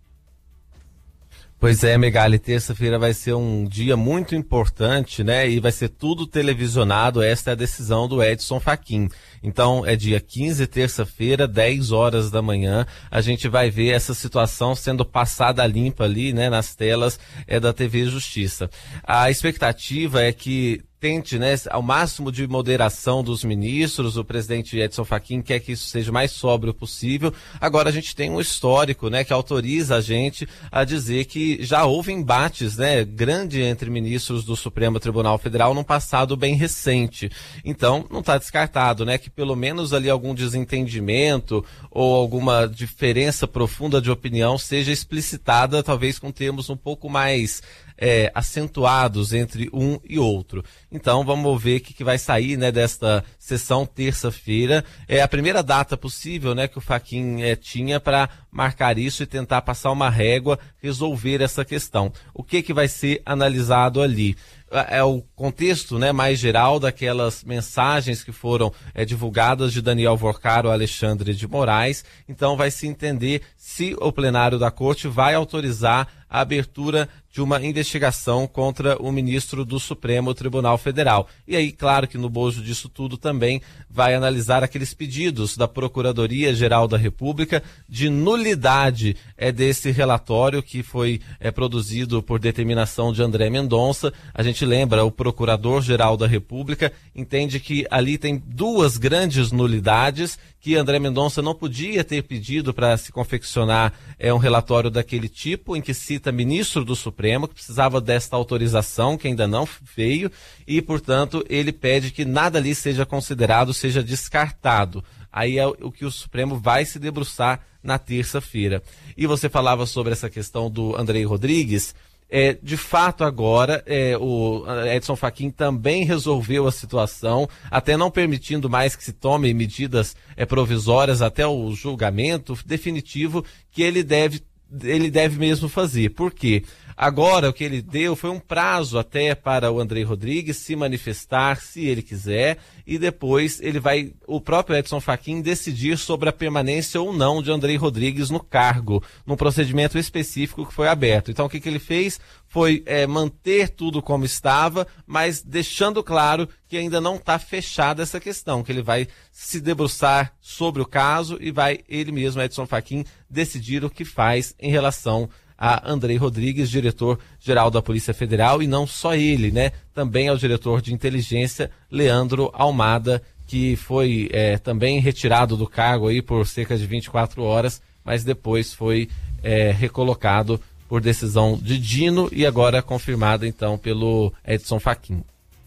Pois é, Megali, terça-feira vai ser um dia muito importante, né? E vai ser tudo televisionado, esta é a decisão do Edson Fachin. Então, é dia quinze, terça-feira, dez horas da manhã, a gente vai ver essa situação sendo passada limpa ali, né? Nas telas é, da T V Justiça. A expectativa é que tente, né, ao máximo de moderação dos ministros, o presidente Edson Fachin quer que isso seja o mais sóbrio possível. Agora a gente tem um histórico, né, que autoriza a gente a dizer que já houve embates, né, grande entre ministros do Supremo Tribunal Federal num passado bem recente. Então, não está descartado, né, que pelo menos ali algum desentendimento ou alguma diferença profunda de opinião seja explicitada, talvez com termos um pouco mais É, acentuados entre um e outro. Então vamos ver o que, que vai sair, né, desta sessão terça-feira. É a primeira data possível, né, que o Fachin é, tinha para marcar isso e tentar passar uma régua, resolver essa questão. O que que vai ser analisado ali? É o contexto, né, mais geral daquelas mensagens que foram é, divulgadas de Daniel Vorcaro a Alexandre de Moraes. Então vai se entender se o plenário da Corte vai autorizar a abertura de uma investigação contra o ministro do Supremo Tribunal Federal. E aí, claro que no bojo disso tudo também vai analisar aqueles pedidos da Procuradoria-Geral da República de nulidade é, desse relatório que foi é, produzido por determinação de André Mendonça. A gente lembra, o Procurador-Geral da República entende que ali tem duas grandes nulidades que André Mendonça não podia ter pedido para se confeccionar é, um relatório daquele tipo, em que cita ministro do Supremo, que precisava desta autorização, que ainda não veio, e, portanto, ele pede que nada ali seja considerado, seja descartado. Aí é o que o Supremo vai se debruçar na terça-feira. E você falava sobre essa questão do Andrei Rodrigues. É, de fato, agora, é, o Edson Fachin também resolveu a situação, até não permitindo mais que se tomem medidas é, provisórias até o julgamento definitivo que ele deve, ele deve mesmo fazer. Por quê? Agora, o que ele deu foi um prazo até para o Andrei Rodrigues se manifestar, se ele quiser, e depois ele vai, o próprio Edson Fachin, decidir sobre a permanência ou não de Andrei Rodrigues no cargo, num procedimento específico que foi aberto. Então, o que, que ele fez foi é, manter tudo como estava, mas deixando claro que ainda não está fechada essa questão, que ele vai se debruçar sobre o caso e vai, ele mesmo, Edson Fachin, decidir o que faz em relação a Andrei Rodrigues, diretor-geral da Polícia Federal, e não só ele, né? Também ao diretor de inteligência, Leandro Almada, que foi é, também retirado do cargo aí por cerca de vinte e quatro horas, mas depois foi é, recolocado por decisão de Dino e agora confirmado então pelo Edson Fachin.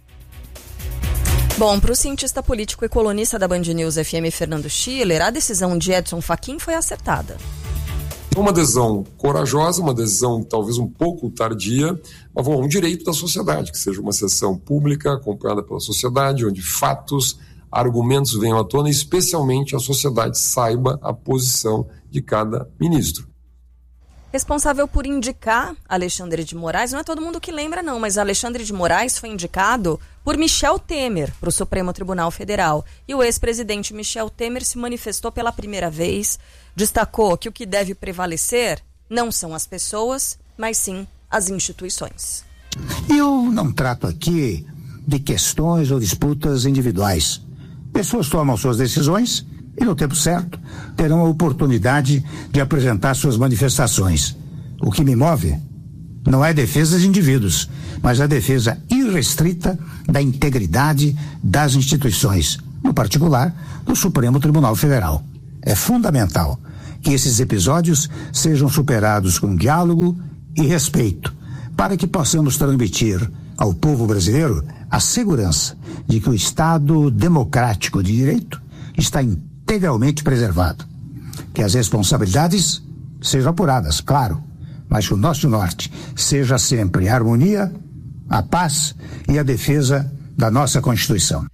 Bom, para o cientista político e colunista da Band News F M, Fernando Schiller, a decisão de Edson Fachin foi acertada. Uma decisão corajosa, uma decisão talvez um pouco tardia, mas bom, um direito da sociedade, que seja uma sessão pública, acompanhada pela sociedade, onde fatos, argumentos venham à tona, e especialmente a sociedade saiba a posição de cada ministro. responsável por indicar Alexandre de Moraes. Não é todo mundo que lembra, não, mas Alexandre de Moraes foi indicado por Michel Temer para o Supremo Tribunal Federal. E o ex-presidente Michel Temer se manifestou pela primeira vez, destacou que o que deve prevalecer não são as pessoas, mas sim as instituições. Eu não trato aqui de questões ou disputas individuais. Pessoas tomam suas decisões e, no tempo certo, terão a oportunidade de apresentar suas manifestações. O que me move não é a defesa de indivíduos, mas a defesa irrestrita da integridade das instituições, no particular do Supremo Tribunal Federal. É fundamental que esses episódios sejam superados com diálogo e respeito, para que possamos transmitir ao povo brasileiro a segurança de que o Estado democrático de direito está integralmente preservado. Que as responsabilidades sejam apuradas, claro, mas que o nosso norte seja sempre a harmonia, a paz e a defesa da nossa Constituição.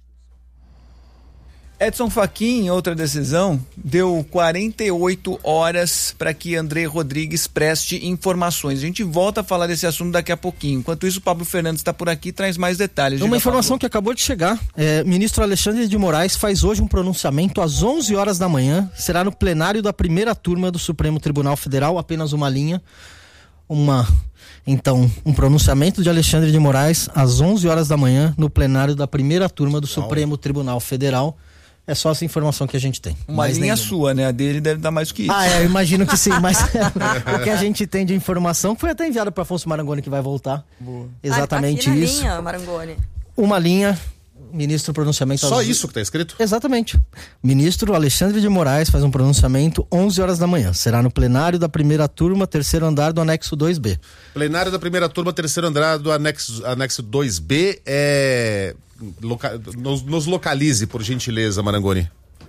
Edson Fachin, outra decisão, deu quarenta e oito horas para que André Rodrigues preste informações. A gente volta a falar desse assunto daqui a pouquinho. Enquanto isso, o Pablo Fernandes está por aqui e traz mais detalhes. Uma informação Pablo. que acabou de chegar. É, ministro Alexandre de Moraes faz hoje um pronunciamento às onze horas da manhã. Será no plenário da primeira turma do Supremo Tribunal Federal, apenas uma linha. Uma... Então, um pronunciamento de Alexandre de Moraes às onze horas da manhã no plenário da primeira turma do Supremo Tribunal Federal. É só essa informação que a gente tem. Uma linha sua, né? A dele deve dar mais que isso. Ah, é, eu imagino que sim, mas o que a gente tem de informação foi até enviado para Afonso Marangoni, que vai voltar. Boa. Exatamente aqui na isso. Linha, Marangoni. Uma linha, ministro pronunciamento... Só às... isso que está escrito? Exatamente. Ministro Alexandre de Moraes faz um pronunciamento onze horas da manhã. Será no plenário da primeira turma, terceiro andar do anexo dois B. Plenário da primeira turma, terceiro andar do anexo, anexo dois B é... Loca... Nos, nos localize, por gentileza, Marangoni.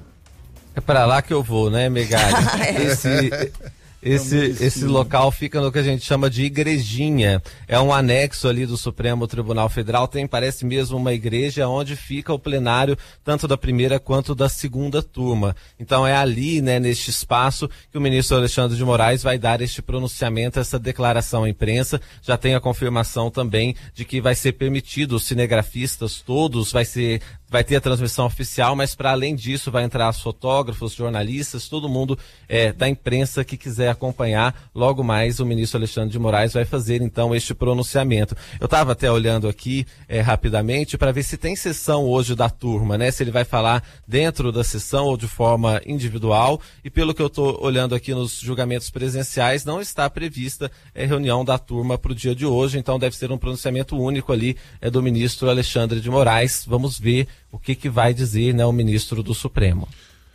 É para lá que eu vou, né, Megali? Esse, esse, esse local fica no que a gente chama de igrejinha. É um anexo ali do Supremo Tribunal Federal. Tem, parece mesmo, uma igreja onde fica o plenário, tanto da primeira quanto da segunda turma. Então é ali, né, neste espaço, que o ministro Alexandre de Moraes vai dar este pronunciamento, essa declaração à imprensa. Já tem a confirmação também de que vai ser permitido os cinegrafistas todos, vai ser... Vai ter a transmissão oficial, mas para além disso vai entrar os fotógrafos, jornalistas, todo mundo é, da imprensa que quiser acompanhar. Logo mais o ministro Alexandre de Moraes vai fazer então este pronunciamento. Eu estava até olhando aqui é, rapidamente para ver se tem sessão hoje da turma, né? Se ele vai falar dentro da sessão ou de forma individual. E pelo que eu estou olhando aqui nos julgamentos presenciais, não está prevista é, reunião da turma para o dia de hoje. Então deve ser um pronunciamento único ali é, do ministro Alexandre de Moraes. Vamos ver o que, que vai dizer, né, o ministro do Supremo.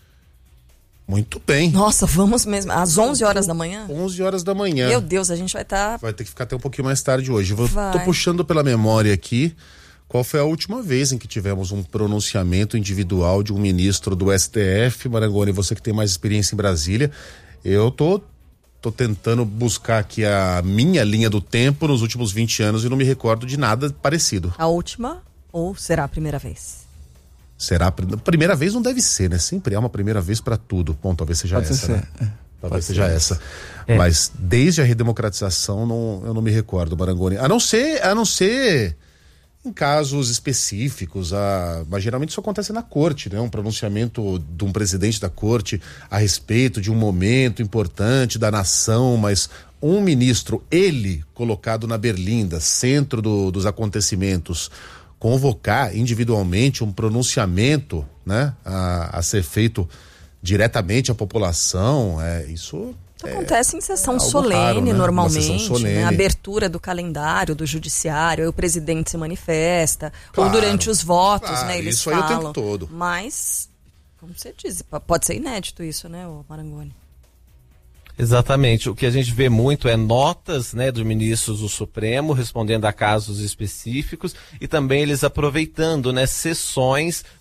Muito bem. Nossa, vamos mesmo. Às onze horas da manhã? onze horas da manhã. Meu Deus, a gente vai estar... Tá... Vai ter que ficar até um pouquinho mais tarde hoje. Eu tô puxando pela memória aqui qual foi a última vez em que tivemos um pronunciamento individual de um ministro do S T F. Marangoni, você que tem mais experiência em Brasília. Eu tô... Tô tentando buscar aqui a minha linha do tempo nos últimos vinte anos e não me recordo de nada parecido. A última ou será a primeira vez? Será a primeira vez? Não deve ser, né? Sempre é uma primeira vez para tudo. Bom, talvez seja Pode essa, ser. né? É. Talvez Pode seja ser. essa. É. Mas desde a redemocratização não, eu não me recordo, Marangoni. A não ser, a não ser em casos específicos, a, mas geralmente isso acontece na corte, né? Um pronunciamento de um presidente da corte a respeito de um momento importante da nação, mas um ministro, ele colocado na berlinda, centro do, dos acontecimentos, convocar individualmente um pronunciamento, né, a, a ser feito diretamente à população, é, isso acontece é, em sessão é solene, raro, né? normalmente, sessão solene. Né? Abertura do calendário do judiciário, aí o presidente se manifesta, claro, ou durante os votos, claro, né, eles isso falam. Aí o tempo todo. Mas, como você diz, pode ser inédito isso, né, o Marangoni? Exatamente. O que a gente vê muito é notas, né, dos ministros do Supremo respondendo a casos específicos e também eles aproveitando, né, sessões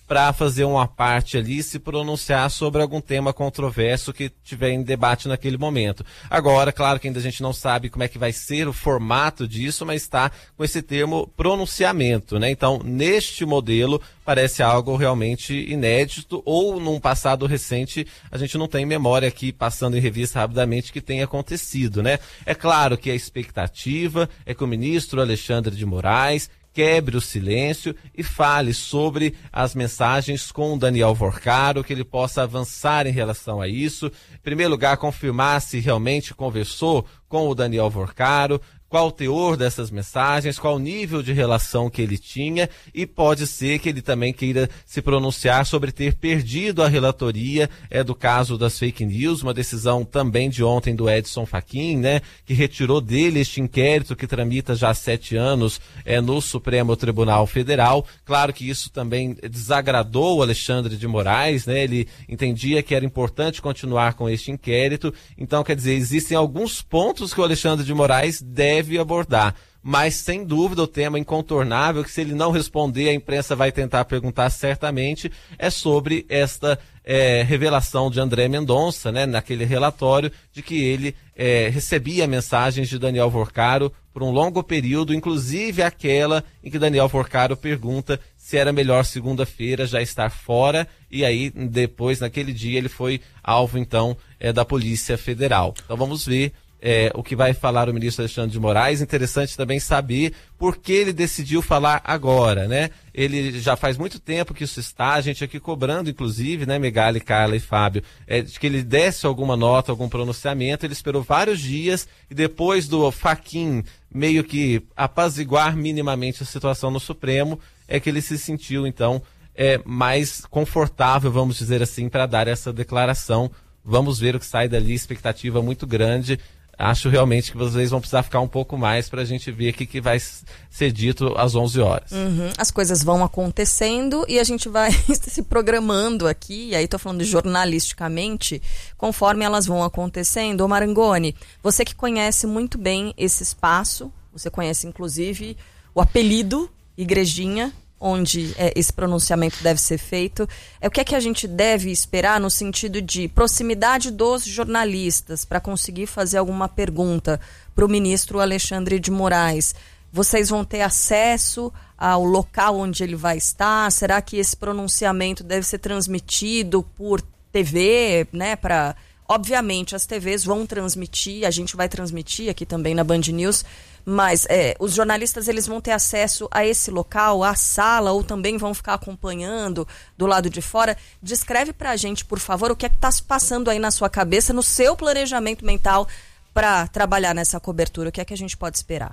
para fazer uma parte ali e se pronunciar sobre algum tema controverso que tiver em debate naquele momento. Agora, claro que ainda a gente não sabe como é que vai ser o formato disso, mas está com esse termo pronunciamento, né? Então, neste modelo, parece algo realmente inédito, ou num passado recente, a gente não tem memória aqui, passando em revista rapidamente, que tenha acontecido, né? É claro que a expectativa é que o ministro Alexandre de Moraes quebre o silêncio e fale sobre as mensagens com o Daniel Vorcaro, que ele possa avançar em relação a isso. Em primeiro lugar, confirmar se realmente conversou com o Daniel Vorcaro, qual o teor dessas mensagens, qual o nível de relação que ele tinha, e pode ser que ele também queira se pronunciar sobre ter perdido a relatoria é, do caso das fake news, uma decisão também de ontem do Edson Fachin, né, que retirou dele este inquérito que tramita já há sete anos é, no Supremo Tribunal Federal. Claro que isso também desagradou o Alexandre de Moraes, né, ele entendia que era importante continuar com este inquérito, então quer dizer, existem alguns pontos que o Alexandre de Moraes deve deve abordar, mas sem dúvida o tema incontornável, que se ele não responder, a imprensa vai tentar perguntar certamente, é sobre esta é, revelação de André Mendonça, né, naquele relatório, de que ele é, recebia mensagens de Daniel Vorcaro por um longo período, inclusive aquela em que Daniel Vorcaro pergunta se era melhor segunda-feira já estar fora, e aí depois, naquele dia, ele foi alvo então é, da Polícia Federal. Então vamos ver É, o que vai falar o ministro Alexandre de Moraes. Interessante também saber por que ele decidiu falar agora, né? Ele já faz muito tempo que isso está, a gente aqui cobrando, inclusive, né, Megali, Carla e Fábio, é, de que ele desse alguma nota, algum pronunciamento. Ele esperou vários dias e depois do Fachin meio que apaziguar minimamente a situação no Supremo, é que ele se sentiu, então, é, mais confortável, vamos dizer assim, para dar essa declaração. Vamos ver o que sai dali, expectativa muito grande. Acho realmente que vocês vão precisar ficar um pouco mais para a gente ver o que, que vai ser dito às onze horas. Uhum. As coisas vão acontecendo e a gente vai se programando aqui, e aí estou falando jornalisticamente, conforme elas vão acontecendo. Ô Marangoni, você que conhece muito bem esse espaço, você conhece inclusive o apelido Igrejinha, onde é, esse pronunciamento deve ser feito, é o que é que a gente deve esperar no sentido de proximidade dos jornalistas para conseguir fazer alguma pergunta para o ministro Alexandre de Moraes. Vocês vão ter acesso ao local onde ele vai estar? Será que esse pronunciamento deve ser transmitido por T V, né, para... Obviamente, as T Vs vão transmitir, a gente vai transmitir aqui também na Band News, mas é, os jornalistas eles vão ter acesso a esse local, à sala, ou também vão ficar acompanhando do lado de fora. Descreve pra gente, por favor, o que é que está se passando aí na sua cabeça, no seu planejamento mental para trabalhar nessa cobertura. O que é que a gente pode esperar?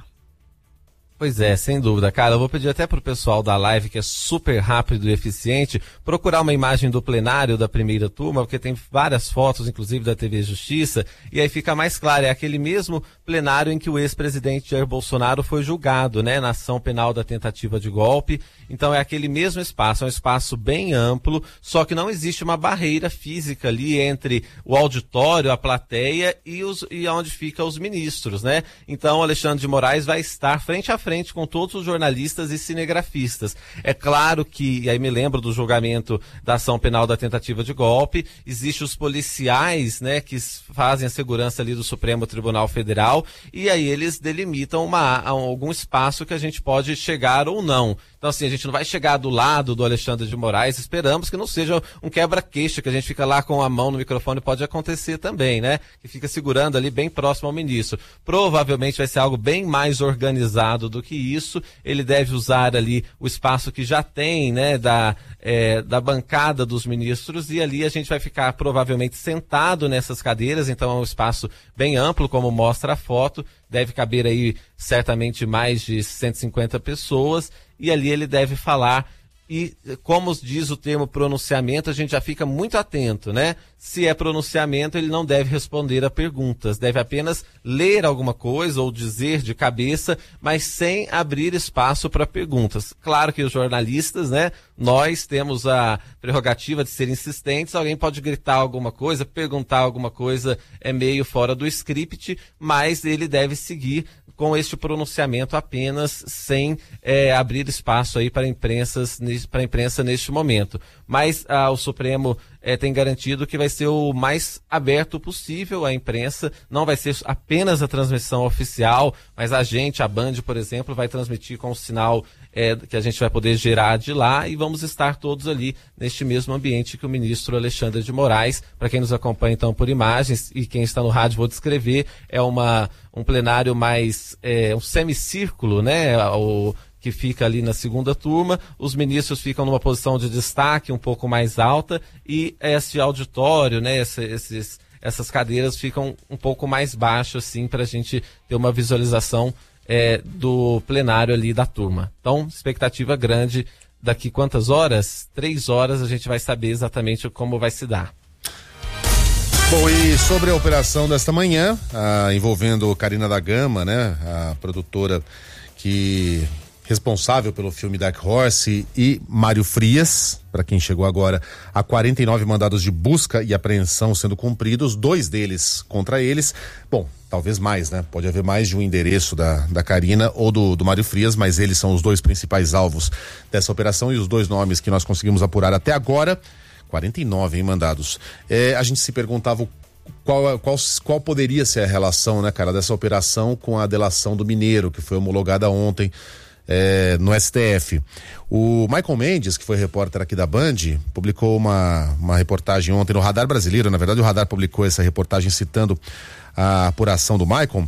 Pois é, sem dúvida, cara. Eu vou pedir até pro pessoal da live, que é super rápido e eficiente, procurar uma imagem do plenário da primeira turma, porque tem várias fotos, inclusive da T V Justiça, e aí fica mais claro, é aquele mesmo plenário em que o ex-presidente Jair Bolsonaro foi julgado, né, na ação penal da tentativa de golpe. Então é aquele mesmo espaço, é um espaço bem amplo, só que não existe uma barreira física ali entre o auditório, a plateia e, os, e onde ficam os ministros, né? Então Alexandre de Moraes vai estar frente a frente com todos os jornalistas e cinegrafistas. É claro que, e aí me lembro do julgamento da ação penal da tentativa de golpe, existem os policiais, né, que fazem a segurança ali do Supremo Tribunal Federal, e aí eles delimitam uma, algum espaço que a gente pode chegar ou não. Então assim, a gente não vai chegar do lado do Alexandre de Moraes, esperamos que não seja um quebra-queixo, que a gente fica lá com a mão no microfone, pode acontecer também, né, que fica segurando ali bem próximo ao ministro. Provavelmente vai ser algo bem mais organizado do que isso. Ele deve usar ali o espaço que já tem, né, da, é, da bancada dos ministros, e ali a gente vai ficar provavelmente sentado nessas cadeiras, então é um espaço bem amplo, como mostra a foto, deve caber aí certamente mais de cento e cinquenta pessoas, e ali ele deve falar. E como diz o termo pronunciamento, a gente já fica muito atento, né? Se é pronunciamento, ele não deve responder a perguntas, deve apenas ler alguma coisa ou dizer de cabeça, mas sem abrir espaço para perguntas. Claro que os jornalistas, né? Nós temos a prerrogativa de ser insistentes, alguém pode gritar alguma coisa, perguntar alguma coisa, é meio fora do script, mas ele deve seguir com este pronunciamento apenas, sem é, abrir espaço aí para imprensas para a imprensa neste momento. Mas ah, o Supremo eh, tem garantido que vai ser o mais aberto possível à imprensa, não vai ser apenas a transmissão oficial, mas a gente, a Band, por exemplo, vai transmitir com o sinal eh, que a gente vai poder gerar de lá e vamos estar todos ali neste mesmo ambiente que o ministro Alexandre de Moraes. Para quem nos acompanha então por imagens e quem está no rádio, vou descrever, é uma, um plenário mais, é, um semicírculo, né, o, que fica ali na segunda turma, os ministros ficam numa posição de destaque um pouco mais alta e esse auditório, né, esse, esses, essas cadeiras ficam um pouco mais baixo, assim, para a gente ter uma visualização é, do plenário ali da turma. Então, expectativa grande, daqui quantas horas? Três horas a gente vai saber exatamente como vai se dar. Bom, e sobre a operação desta manhã, ah, envolvendo Carina da Gama, né, a produtora que responsável pelo filme Dark Horse, e Mário Frias, para quem chegou agora, há quarenta e nove mandados de busca e apreensão sendo cumpridos, dois deles contra eles. Bom, talvez mais, né? Pode haver mais de um endereço da, da Carina ou do, do Mário Frias, mas eles são os dois principais alvos dessa operação e os dois nomes que nós conseguimos apurar até agora. quarenta e nove, hein, mandados. É, a gente se perguntava qual, qual, qual poderia ser a relação, né, cara, dessa operação com a delação do Mineiro, que foi homologada ontem é, no S T F. O Michael Mendes, que foi repórter aqui da Band, publicou uma, uma reportagem ontem no Radar Brasileiro. Na verdade, o Radar publicou essa reportagem citando a apuração do Michael,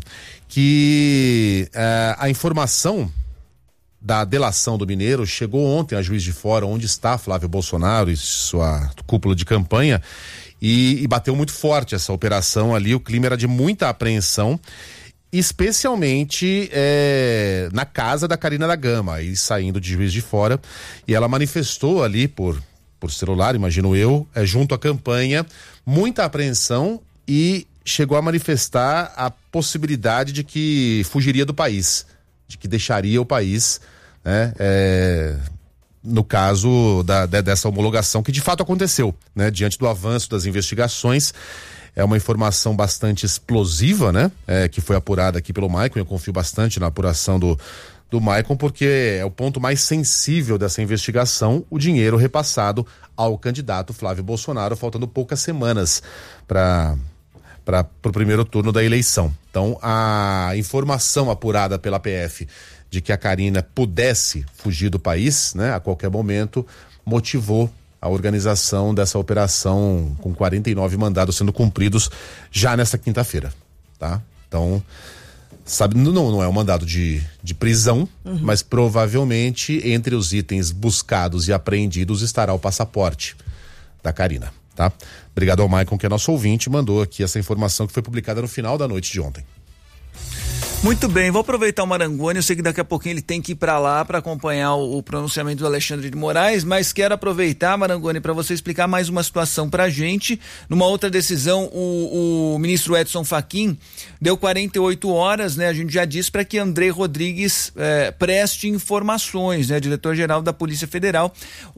que é, a informação da delação do Mineiro chegou ontem a Juiz de Fora, onde está Flávio Bolsonaro e sua cúpula de campanha, e, e bateu muito forte essa operação ali. O clima era de muita apreensão, especialmente é, na casa da Carina da Gama, aí saindo de Juiz de Fora, e ela manifestou ali por, por celular, imagino eu, é, junto à campanha, muita apreensão, e chegou a manifestar a possibilidade de que fugiria do país, de que deixaria o país, né, é, no caso da, de, dessa homologação, que de fato aconteceu, né, diante do avanço das investigações. É uma informação bastante explosiva, né, é, que foi apurada aqui pelo Maicon. Eu confio bastante na apuração do, do Maicon, porque é o ponto mais sensível dessa investigação, o dinheiro repassado ao candidato Flávio Bolsonaro, faltando poucas semanas para para o primeiro turno da eleição. Então, a informação apurada pela P F de que a Carina pudesse fugir do país, né, a qualquer momento, motivou a organização dessa operação com quarenta e nove mandados sendo cumpridos já nesta quinta-feira, tá? Então, sabe, não, não é um mandado de, de prisão, uhum. mas provavelmente entre os itens buscados e apreendidos estará o passaporte da Carina. Tá? Obrigado ao Maicon, que é nosso ouvinte, mandou aqui essa informação que foi publicada no final da noite de ontem. Muito bem, vou aproveitar o Marangoni, eu sei que daqui a pouquinho ele tem que ir para lá para acompanhar o, o pronunciamento do Alexandre de Moraes, mas quero aproveitar, Marangoni, para você explicar mais uma situação para a gente. Numa outra decisão, o, o ministro Edson Fachin deu quarenta e oito horas, né? A gente já disse, para que André Rodrigues eh, preste informações, né? Diretor-geral da Polícia Federal.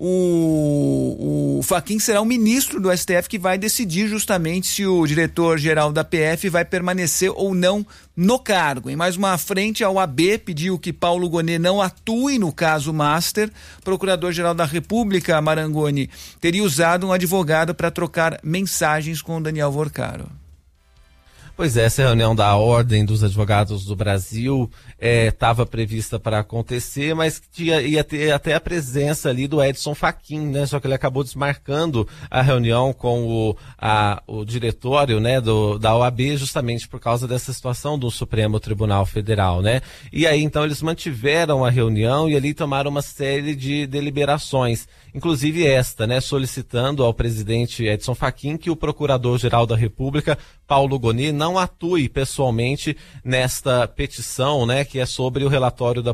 O, o Fachin será o ministro do S T F que vai decidir justamente se o diretor-geral da P F vai permanecer ou não no cargo. Em mais uma frente, a O A B pediu que Paulo Gonet não atue no caso Master. Procurador-Geral da República, Marangoni, teria usado um advogado para trocar mensagens com Daniel Vorcaro. Pois é, essa reunião da Ordem dos Advogados do Brasil estava é, prevista para acontecer, mas tinha, ia ter até a presença ali do Edson Fachin, né? Só que ele acabou desmarcando a reunião com o, a, o diretório, né, do, da O A B, justamente por causa dessa situação do Supremo Tribunal Federal, né? E aí, então, eles mantiveram a reunião e ali tomaram uma série de deliberações, inclusive esta, né, solicitando ao presidente Edson Fachin que o Procurador-Geral da República, Paulo Gonet, não atue pessoalmente nesta petição, né, que é sobre o relatório da